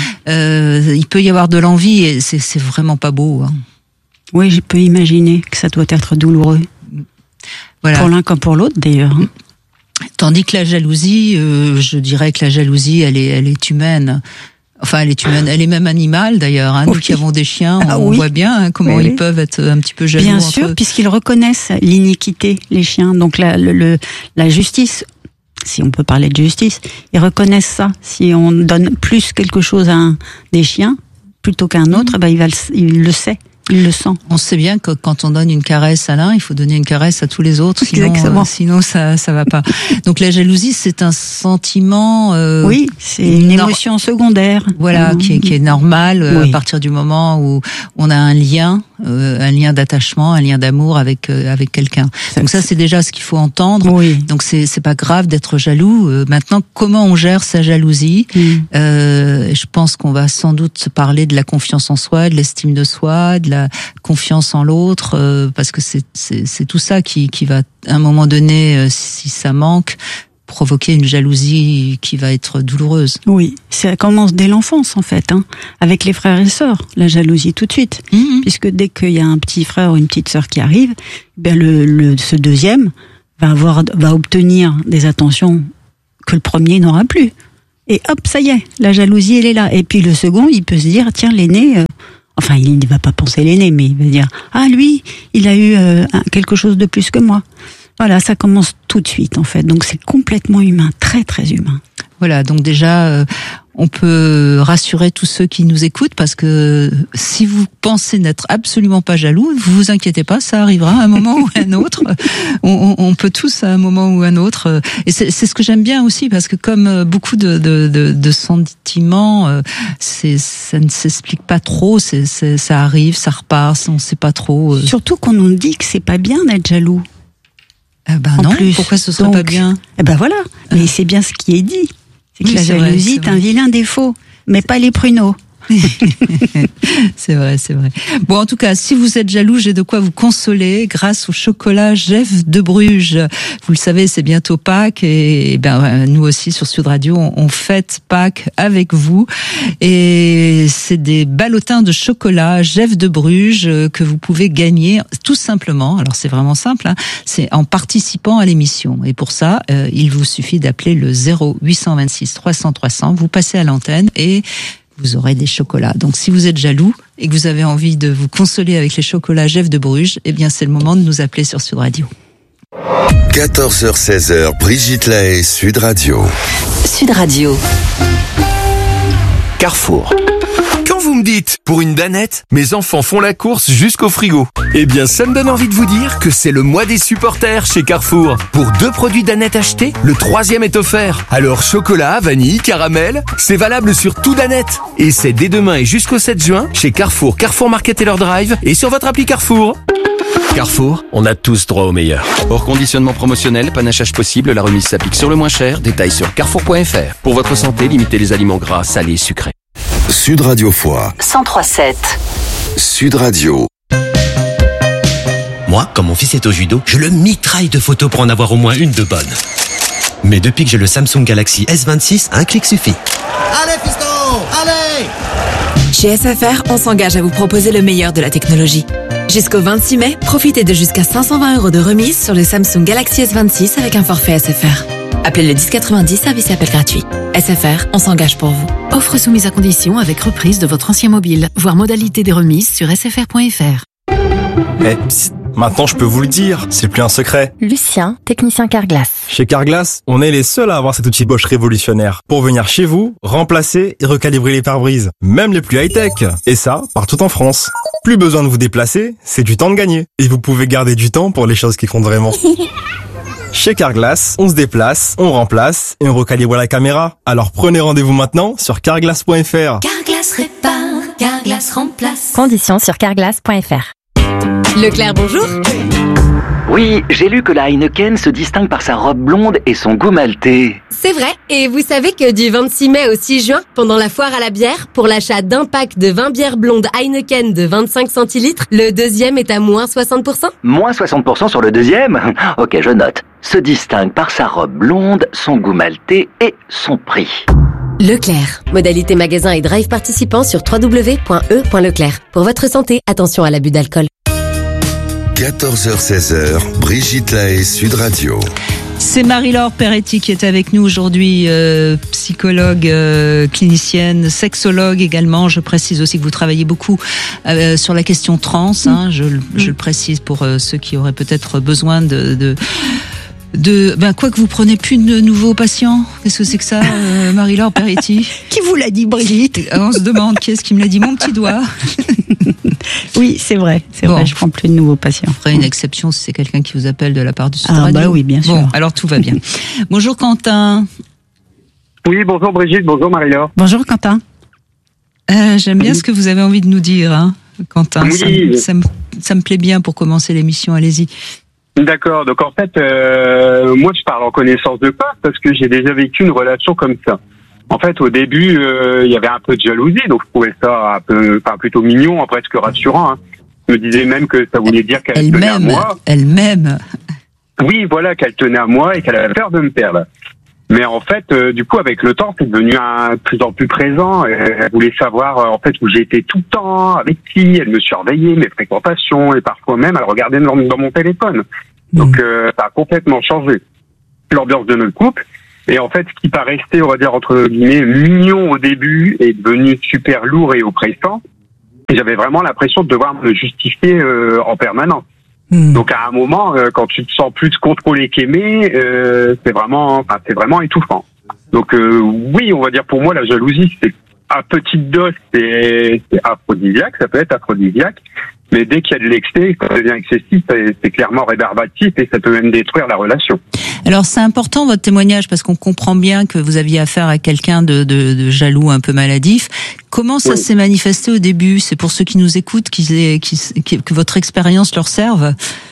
il peut y avoir de l'envie et c'est vraiment pas beau. Hein.
Oui, je peux imaginer que ça doit être douloureux.
Voilà.
Pour l'un comme pour l'autre d'ailleurs.
Tandis que la jalousie, je dirais que la jalousie, elle est humaine. Enfin, elle est humaine, elle est même animale d'ailleurs. Hein. Nous qui avons des chiens, on voit bien comment ils peuvent être un petit peu jaloux.
Bien sûr, puisqu'ils reconnaissent l'iniquité, les chiens. Donc la justice, si on peut parler de justice, ils reconnaissent ça. Si on donne plus quelque chose à un des chiens plutôt qu'à un autre, il le sait. Il le sent.
On sait bien que quand on donne une caresse à l'un, il faut donner une caresse à tous les autres, sinon ça va pas. Donc la jalousie, c'est un sentiment.
Oui, c'est une émotion secondaire.
Voilà, qui est normal à partir du moment où on a un lien d'attachement, un lien d'amour avec quelqu'un. Donc ça, c'est déjà ce qu'il faut entendre.
Oui.
Donc c'est pas grave d'être jaloux. Maintenant, comment on gère sa jalousie? Je pense qu'on va sans doute se parler de la confiance en soi, de l'estime de soi, de la confiance en l'autre, parce que c'est tout ça qui va, à un moment donné, si ça manque, provoquer une jalousie qui va être douloureuse.
Oui, ça commence dès l'enfance en fait, avec les frères et sœurs, la jalousie tout de suite, puisque dès qu'il y a un petit frère ou une petite sœur qui arrive, ce deuxième va obtenir des attentions que le premier n'aura plus. Et hop, ça y est, la jalousie elle est là. Et puis le second, il peut se dire, tiens, l'aîné... Enfin, il ne va pas penser l'aîné, mais il va dire « Ah, lui, il a eu quelque chose de plus que moi ». Voilà, ça commence tout de suite, en fait. Donc, c'est complètement humain, très, très humain.
Voilà, donc déjà, on peut rassurer tous ceux qui nous écoutent, parce que si vous pensez n'être absolument pas jaloux, vous vous inquiétez pas, ça arrivera à un moment ou à un autre. On peut tous à un moment ou à un autre. Et c'est ce que j'aime bien aussi, parce que comme beaucoup de sentiments, ça ne s'explique pas trop, ça arrive, ça repart, on sait pas trop.
Surtout qu'on nous dit que c'est pas bien d'être jaloux.
Non, pourquoi ce serait pas bien?
Voilà, mais c'est bien ce qui est dit. C'est que la jalousie est un vilain défaut, mais pas les pruneaux.
C'est vrai. Bon, en tout cas, si vous êtes jaloux, j'ai de quoi vous consoler grâce au chocolat Jeff de Bruges. Vous le savez, c'est bientôt Pâques et nous aussi sur Sud Radio, on fête Pâques avec vous. Et c'est des ballotins de chocolat Jeff de Bruges que vous pouvez gagner tout simplement. Alors c'est vraiment simple, c'est en participant à l'émission. Et pour ça, il vous suffit d'appeler le 0826 300 300. Vous passez à l'antenne et vous aurez des chocolats. Donc si vous êtes jaloux et que vous avez envie de vous consoler avec les chocolats Jeff de Bruges, c'est le moment de nous appeler sur Sud Radio.
14h-16h, Brigitte Lahaie, Sud Radio.
Sud Radio.
Carrefour. Quand vous me dites, pour une danette, mes enfants font la course jusqu'au frigo. Ça me donne envie de vous dire que c'est le mois des supporters chez Carrefour. Pour 2 produits Danette achetés, le 3e est offert. Alors chocolat, vanille, caramel, c'est valable sur tout Danette. Et c'est dès demain et jusqu'au 7 juin chez Carrefour, Carrefour Market et leur drive et sur votre appli Carrefour.
Carrefour, on a tous droit au meilleur. Hors conditionnement promotionnel, panachage possible, la remise s'applique sur le moins cher. Détails sur carrefour.fr. Pour votre santé, limitez les aliments gras, salés et sucrés.
Sud Radio Foix
103.7.
Sud Radio.
Moi, quand mon fils est au judo, je le mitraille de photos pour en avoir au moins une de bonne. Mais depuis que j'ai le Samsung Galaxy S26, un clic suffit.
Allez, fiston, allez!
Chez SFR, on s'engage à vous proposer le meilleur de la technologie. Jusqu'au 26 mai, profitez de jusqu'à 520 € de remise sur le Samsung Galaxy S26 avec un forfait SFR. Appelez le 1090, service et appel gratuit. SFR, on s'engage pour vous.
Offre soumise à condition avec reprise de votre ancien mobile. Voir modalité des remises sur sfr.fr.
Psst, maintenant je peux vous le dire, c'est plus un secret.
Lucien, technicien Carglass.
Chez Carglass, on est les seuls à avoir cet outil Bosch révolutionnaire pour venir chez vous, remplacer et recalibrer les pare-brises, même les plus high-tech. Et ça, partout en France. Plus besoin de vous déplacer, c'est du temps de gagner. Et vous pouvez garder du temps pour les choses qui comptent vraiment. Chez Carglass, on se déplace, on remplace et on recalibre la caméra. Alors prenez rendez-vous maintenant sur carglass.fr.
Carglass répare, Carglass remplace. Conditions sur carglass.fr.
Leclerc, bonjour.
Oui, j'ai lu que la Heineken se distingue par sa robe blonde et son goût maltais.
C'est vrai, et vous savez que du 26 mai au 6 juin, pendant la foire à la bière, pour l'achat d'un pack de 20 bières blondes Heineken de 25 centilitres, le deuxième est à moins 60%.
Moins 60% sur le deuxième? Ok, je note. Se distingue par sa robe blonde, son goût maltais et son prix.
Leclerc. Modalité magasin et drive participant sur www.e.leclerc. Pour votre santé, attention à l'abus d'alcool.
14h-16h, Brigitte Lahaie, Sud Radio.
C'est Marie-Laure Peretti qui est avec nous aujourd'hui, psychologue, clinicienne, sexologue également. Je précise aussi que vous travaillez beaucoup sur la question trans. Hein, je le précise pour ceux qui auraient peut-être besoin quoi que vous prenez plus de nouveaux patients. Qu'est-ce que c'est que ça, Marie-Laure Peretti?
Qui vous l'a dit, Brigitte?
On se demande qui est-ce qui me l'a dit. Mon petit doigt.
Oui, c'est vrai, je prends plus de nouveaux patients.
On ferait une exception si c'est quelqu'un qui vous appelle de la part du Sud Radio.
Bah oui, bien sûr.
Bon, alors tout va bien. Bonjour Quentin.
Oui, bonjour Brigitte, bonjour Marie-Laure.
Bonjour Quentin.
J'aime bien ce que vous avez envie de nous dire, hein, Quentin.
Oui.
Ça me plaît bien pour commencer l'émission, allez-y.
D'accord, donc en fait, moi je parle en connaissance de cause parce que j'ai déjà vécu une relation comme ça. En fait, au début, il y avait un peu de jalousie, donc je trouvais ça plutôt mignon, presque rassurant. Hein. Je me disais même que ça voulait dire qu'elle tenait à moi.
Elle-même.
Oui, voilà, qu'elle tenait à moi et qu'elle avait peur de me perdre. Mais en fait, du coup, avec le temps, c'est devenu de plus en plus présent. Elle voulait savoir, en fait, où j'étais tout le temps, avec qui. Elle me surveillait, mes fréquentations, et parfois même, elle regardait dans mon téléphone. Donc, ça a complètement changé l'ambiance de notre couple. Et en fait, ce qui paraissait, on va dire, entre guillemets, mignon au début, est devenu super lourd et oppressant. Et j'avais vraiment l'impression de devoir me justifier en permanence. Donc à un moment, quand tu te sens plus contrôlé qu'aimé, c'est vraiment étouffant. Donc oui, on va dire pour moi la jalousie, c'est à petite dose, c'est aphrodisiaque, ça peut être aphrodisiaque, mais dès qu'il y a de l'excès, quand ça devient excessif, c'est clairement rébarbatif et ça peut même détruire la relation.
Alors c'est important votre témoignage parce qu'on comprend bien que vous aviez affaire à quelqu'un de jaloux, un peu maladif. Comment ça s'est manifesté au début? C'est pour ceux qui nous écoutent que votre expérience leur serve.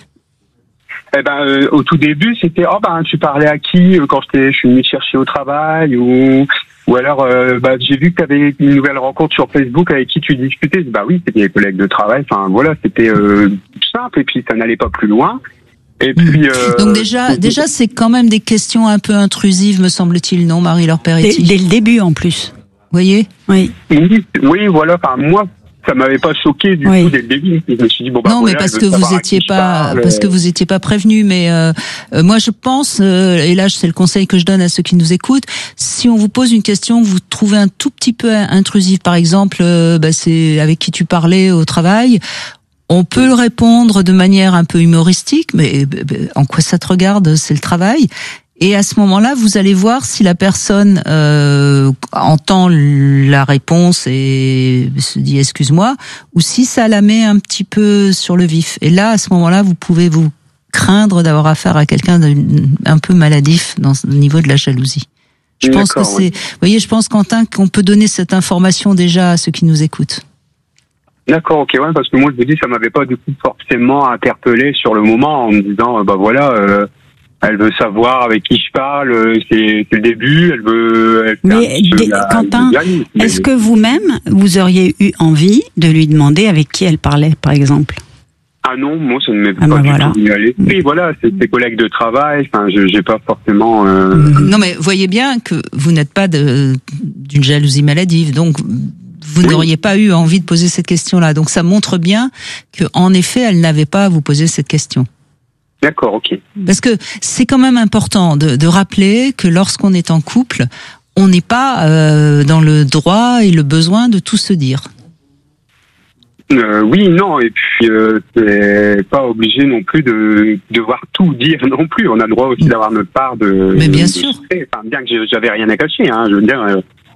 Au tout début, c'était tu parlais à qui quand je suis venu te chercher au travail ou alors j'ai vu que tu avais une nouvelle rencontre sur Facebook avec qui tu discutais. Oui, c'était des collègues de travail. Enfin voilà, c'était simple et puis ça n'allait pas plus loin. Et puis
donc déjà c'est quand même des questions un peu intrusives, me semble-t-il, non, Marie-Laure Peretti?
Dès le début en plus.
Vous voyez?
Oui.
Oui, voilà. Enfin moi, ça m'avait pas choqué du tout dès le début. Je me suis dit
non, mais parce que vous étiez pas prévenu. Mais moi, je pense, et là, c'est le conseil que je donne à ceux qui nous écoutent. Si on vous pose une question, vous trouvez un tout petit peu intrusive, par exemple, c'est avec qui tu parlais au travail. On peut répondre de manière un peu humoristique, mais en quoi ça te regarde? C'est le travail. Et à ce moment-là, vous allez voir si la personne entend la réponse et se dit excuse-moi, ou si ça la met un petit peu sur le vif. Et là, à ce moment-là, vous pouvez vous craindre d'avoir affaire à quelqu'un d'un peu maladif au niveau de la jalousie. Je pense que c'est, vous voyez, je pense, Quentin, qu'on peut donner cette information déjà à ceux qui nous écoutent.
D'accord, ok, ouais, parce que moi je me dis, ça m'avait pas du coup forcément interpellé sur le moment en me disant, elle veut savoir avec qui je parle, c'est le début, elle veut...
Quentin, est-ce que vous-même, vous auriez eu envie de lui demander avec qui elle parlait, par exemple?
Ah non, moi ça ne m'est pas du tout venu à l'esprit. Voilà, c'est ses collègues de travail, enfin, j'ai pas forcément...
Non mais voyez bien que vous n'êtes pas d'une jalousie maladive, donc... Vous n'auriez pas eu envie de poser cette question-là. Donc ça montre bien que, en effet, elle n'avait pas à vous poser cette question.
D'accord, ok.
Parce que c'est quand même important de rappeler que lorsqu'on est en couple, on n'est pas dans le droit et le besoin de tout se dire.
Oui, non, et puis c'est pas obligé non plus de devoir tout dire non plus. On a le droit aussi d'avoir notre part de...
Mais bien sûr.
Enfin, bien que j'avais rien à cacher, hein, je veux dire...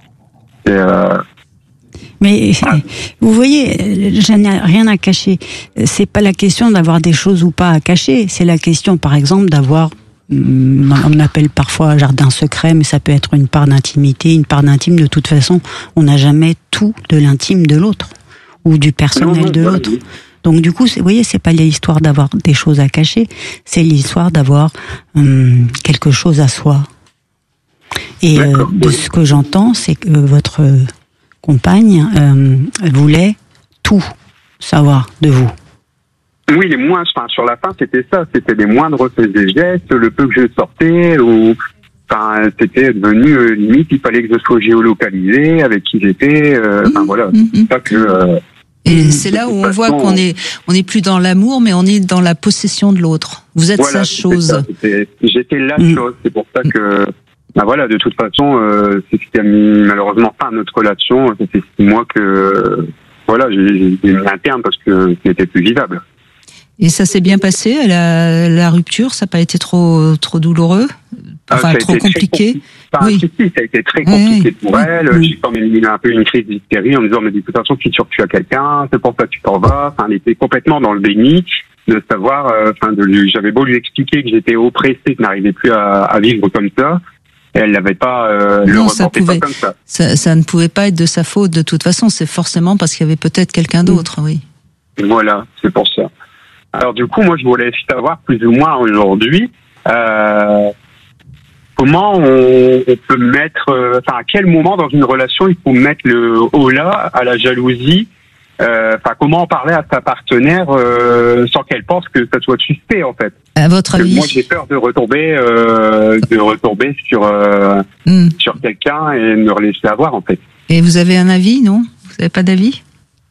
Mais vous voyez, je n'ai rien à cacher. C'est pas la question d'avoir des choses ou pas à cacher. C'est la question, par exemple, d'avoir, on appelle parfois jardin secret, mais ça peut être une part d'intimité, une part d'intime. De toute façon, on n'a jamais tout de l'intime de l'autre. ou du personnel de l'autre. Donc du coup, vous voyez, c'est pas l'histoire d'avoir des choses à cacher, c'est l'histoire d'avoir quelque chose à soi. Et de ce que j'entends, c'est que votre compagne voulait tout savoir de vous.
Oui, les moindres, enfin, sur la fin, c'était ça. C'était les moindres faits et gestes, le peu que je sortais, ou, enfin, c'était devenu, limite, il fallait que je sois géolocalisé, avec qui j'étais, enfin, voilà. C'est pas que,
et c'est là où on voit qu'on est plus dans l'amour, mais on est dans la possession de l'autre. Vous êtes sa chose.
J'étais la chose. C'est pour ça que, bah voilà, de toute façon, c'est ce qui a mis malheureusement fin à notre relation. Ça fait 6 mois que, voilà, j'ai mis un terme parce que c'était plus vivable.
Et ça s'est bien passé, la rupture, ça n'a pas été trop douloureux, enfin trop compliqué.
Si, ça a été très compliqué pour elle. J'ai quand même eu un peu une crise d'hystérie en me disant, mais de toute façon, tu as quelqu'un, c'est pour ça que tu t'en vas. Enfin, elle était complètement dans le déni de savoir, j'avais beau lui expliquer que j'étais oppressé, que je n'arrivais plus à vivre comme ça. Elle n'avait pas le reporté pas comme ça.
Ça ne pouvait pas être de sa faute de toute façon, c'est forcément parce qu'il y avait peut-être quelqu'un d'autre, oui.
Voilà, c'est pour ça. Alors du coup, moi je voulais savoir plus ou moins aujourd'hui comment on peut mettre, à quel moment dans une relation il faut mettre le holà à la jalousie, comment en parler à sa partenaire sans qu'elle pense que ça soit suspect en fait.
À votre avis?
Moi j'ai peur de retomber sur quelqu'un et de me relaisser avoir en fait.
Et vous avez un avis, non? Vous n'avez pas d'avis?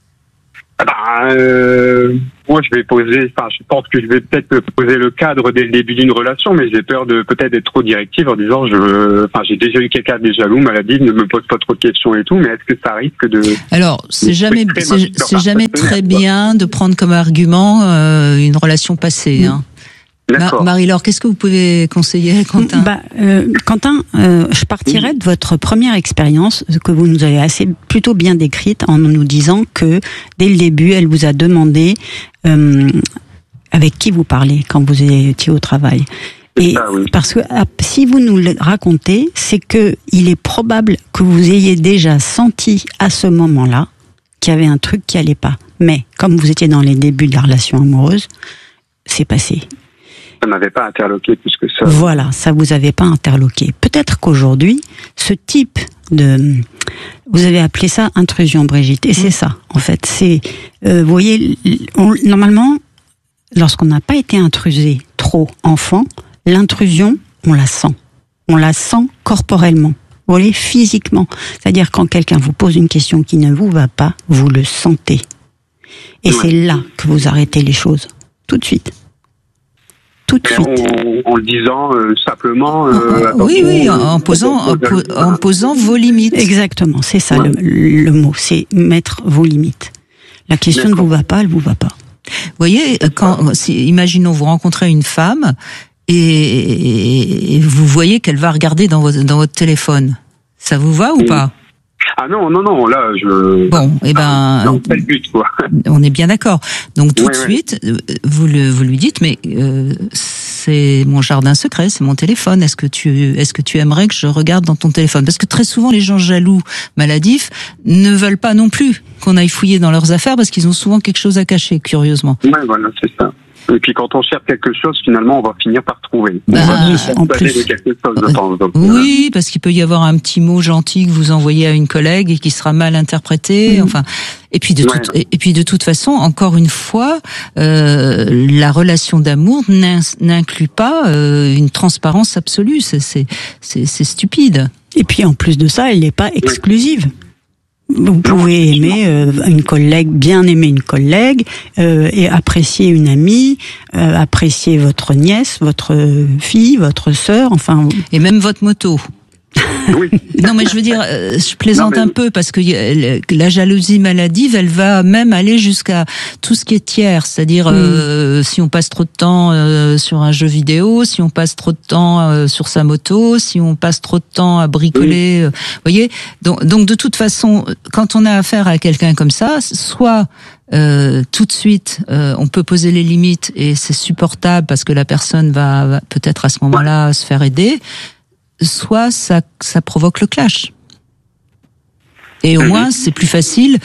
Moi, je pense que je vais peut-être poser le cadre dès le début d'une relation, mais j'ai peur de peut-être être trop directive en disant, j'ai déjà eu quelqu'un de jaloux, maladie, ne me pose pas trop de questions et tout, mais est-ce que ça risque de...
Alors, c'est jamais très bien de prendre comme argument une relation passée, hein. Marie-Laure, qu'est-ce que vous pouvez conseiller, Quentin?
Quentin, je partirais de votre première expérience que vous nous avez plutôt bien décrite en nous disant que dès le début, elle vous a demandé avec qui vous parlez quand vous étiez au travail. Et parce que si vous nous le racontez, c'est que il est probable que vous ayez déjà senti à ce moment-là qu'il y avait un truc qui allait pas. Mais comme vous étiez dans les débuts de la relation amoureuse, c'est passé.
Ça m'avait pas interloqué plus que ça.
Voilà, ça vous avait pas interloqué. Peut-être qu'aujourd'hui, ce type de... Vous avez appelé ça intrusion, Brigitte, et c'est ça, en fait. C'est, vous voyez, normalement, lorsqu'on n'a pas été intrusé trop enfant, l'intrusion, on la sent. On la sent corporellement. Vous voyez, physiquement. C'est-à-dire quand quelqu'un vous pose une question qui ne vous va pas, vous le sentez. Et c'est là que vous arrêtez les choses. Tout de suite. Tout de suite.
En le disant simplement.
En posant vos limites.
Exactement, c'est ça le mot, c'est mettre vos limites. La question ne vous va pas, elle vous va pas.
Vous voyez, imaginons vous rencontrez une femme et vous voyez qu'elle va regarder dans votre téléphone. Ça vous va ou pas?
Ah non, là,
Bon,
non, pas le but, quoi.
On est bien d'accord. Donc, tout de suite, vous lui dites, mais, c'est mon jardin secret, c'est mon téléphone. Est-ce que tu aimerais que je regarde dans ton téléphone? Parce que très souvent, les gens jaloux, maladifs, ne veulent pas non plus qu'on aille fouiller dans leurs affaires parce qu'ils ont souvent quelque chose à cacher, curieusement.
Ouais, voilà, c'est ça. Et puis quand on cherche quelque chose, finalement, on va finir par trouver.
En plus,
de quelque chose de temps. Donc,
oui, parce qu'il peut y avoir un petit mot gentil que vous envoyez à une collègue et qui sera mal interprété. Enfin, et puis de toute façon, encore une fois, la relation d'amour n'inclut pas une transparence absolue. C'est stupide.
Et puis en plus de ça, elle n'est pas exclusive. Vous pouvez aimer une collègue, bien aimer une collègue, et apprécier une amie, apprécier votre nièce, votre fille, votre sœur, enfin.
Et même votre moto.
Oui.
Non, mais je veux dire, je plaisante un peu parce que la jalousie maladive, elle va même aller jusqu'à tout ce qui est tiers, c'est-à-dire si on passe trop de temps sur un jeu vidéo, si on passe trop de temps sur sa moto, si on passe trop de temps à bricoler, vous voyez. Donc de toute façon, quand on a affaire à quelqu'un comme ça, soit tout de suite, on peut poser les limites et c'est supportable parce que la personne va peut-être à ce moment-là se faire aider. Soit ça provoque le clash. Et au moins, c'est plus facile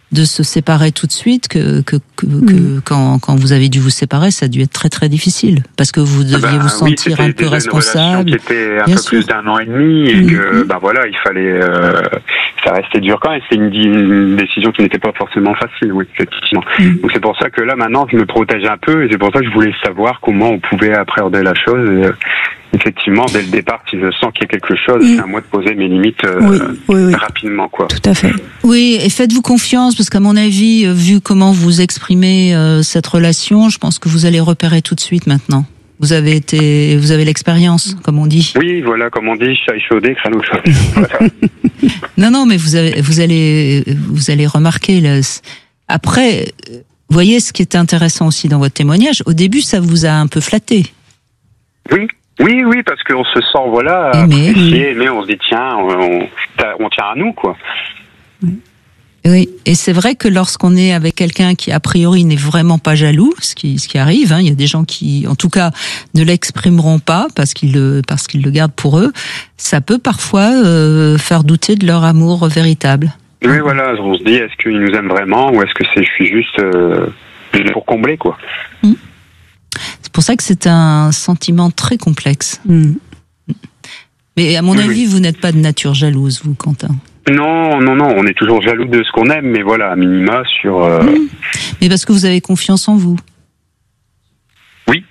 de se séparer tout de suite que quand vous avez dû vous séparer, ça a dû être très très difficile parce que vous deviez vous sentir un peu responsable.
C'était un peu plus d'1 an et demi et que voilà, il fallait ça restait dur quand même. C'était une décision qui n'était pas forcément facile, oui, effectivement. Donc c'est pour ça que là maintenant je me protège un peu et c'est pour ça que je voulais savoir comment on pouvait appréhender la chose. Et, effectivement, dès le départ, si je sens qu'il y a quelque chose, c'est à moi de poser mes limites rapidement, quoi.
Tout à fait. Oui, et faites-vous confiance, parce qu'à mon avis, vu comment vous exprimez cette relation, je pense que vous allez repérer tout de suite maintenant. Vous avez l'expérience, comme on dit.
Oui, voilà, comme on dit, chat échaudé, crâne chaud. Voilà.
Non, mais vous allez remarquer. Après, vous voyez, ce qui est intéressant aussi dans votre témoignage, au début, ça vous a un peu flatté.
Oui, parce qu'on se sent, apprécié, mais on se dit, tiens, on tient à nous, quoi.
Oui, et c'est vrai que lorsqu'on est avec quelqu'un qui, a priori, n'est vraiment pas jaloux, ce qui arrive, il y a des gens qui, en tout cas, ne l'exprimeront pas parce qu'ils le gardent pour eux, ça peut parfois faire douter de leur amour véritable.
Oui, voilà, on se dit, est-ce qu'il nous aime vraiment ou est-ce que je suis juste pour combler, quoi.
C'est pour ça que c'est un sentiment très complexe. Mais à mon avis, vous n'êtes pas de nature jalouse, vous, Quentin.
Non, on est toujours jaloux de ce qu'on aime, mais voilà, à minima sur...
Mais parce que vous avez confiance en vous.
Oui.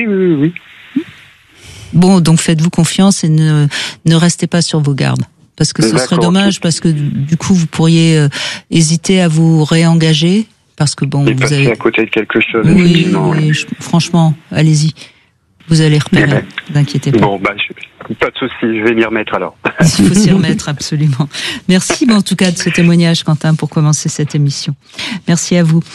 Bon, donc faites-vous confiance et ne restez pas sur vos gardes. Parce que ce serait dommage, parce que du coup, vous pourriez hésiter à vous réengager. Parce que bon, vous avez à
côté de quelque chose.
Oui, franchement, allez-y. Vous allez repérer. Ne vous inquiétez pas.
Bon, pas de souci. Je vais m'y remettre alors.
Il faut s'y remettre absolument. Merci, en tout cas, de ce témoignage, Quentin, pour commencer cette émission. Merci à vous.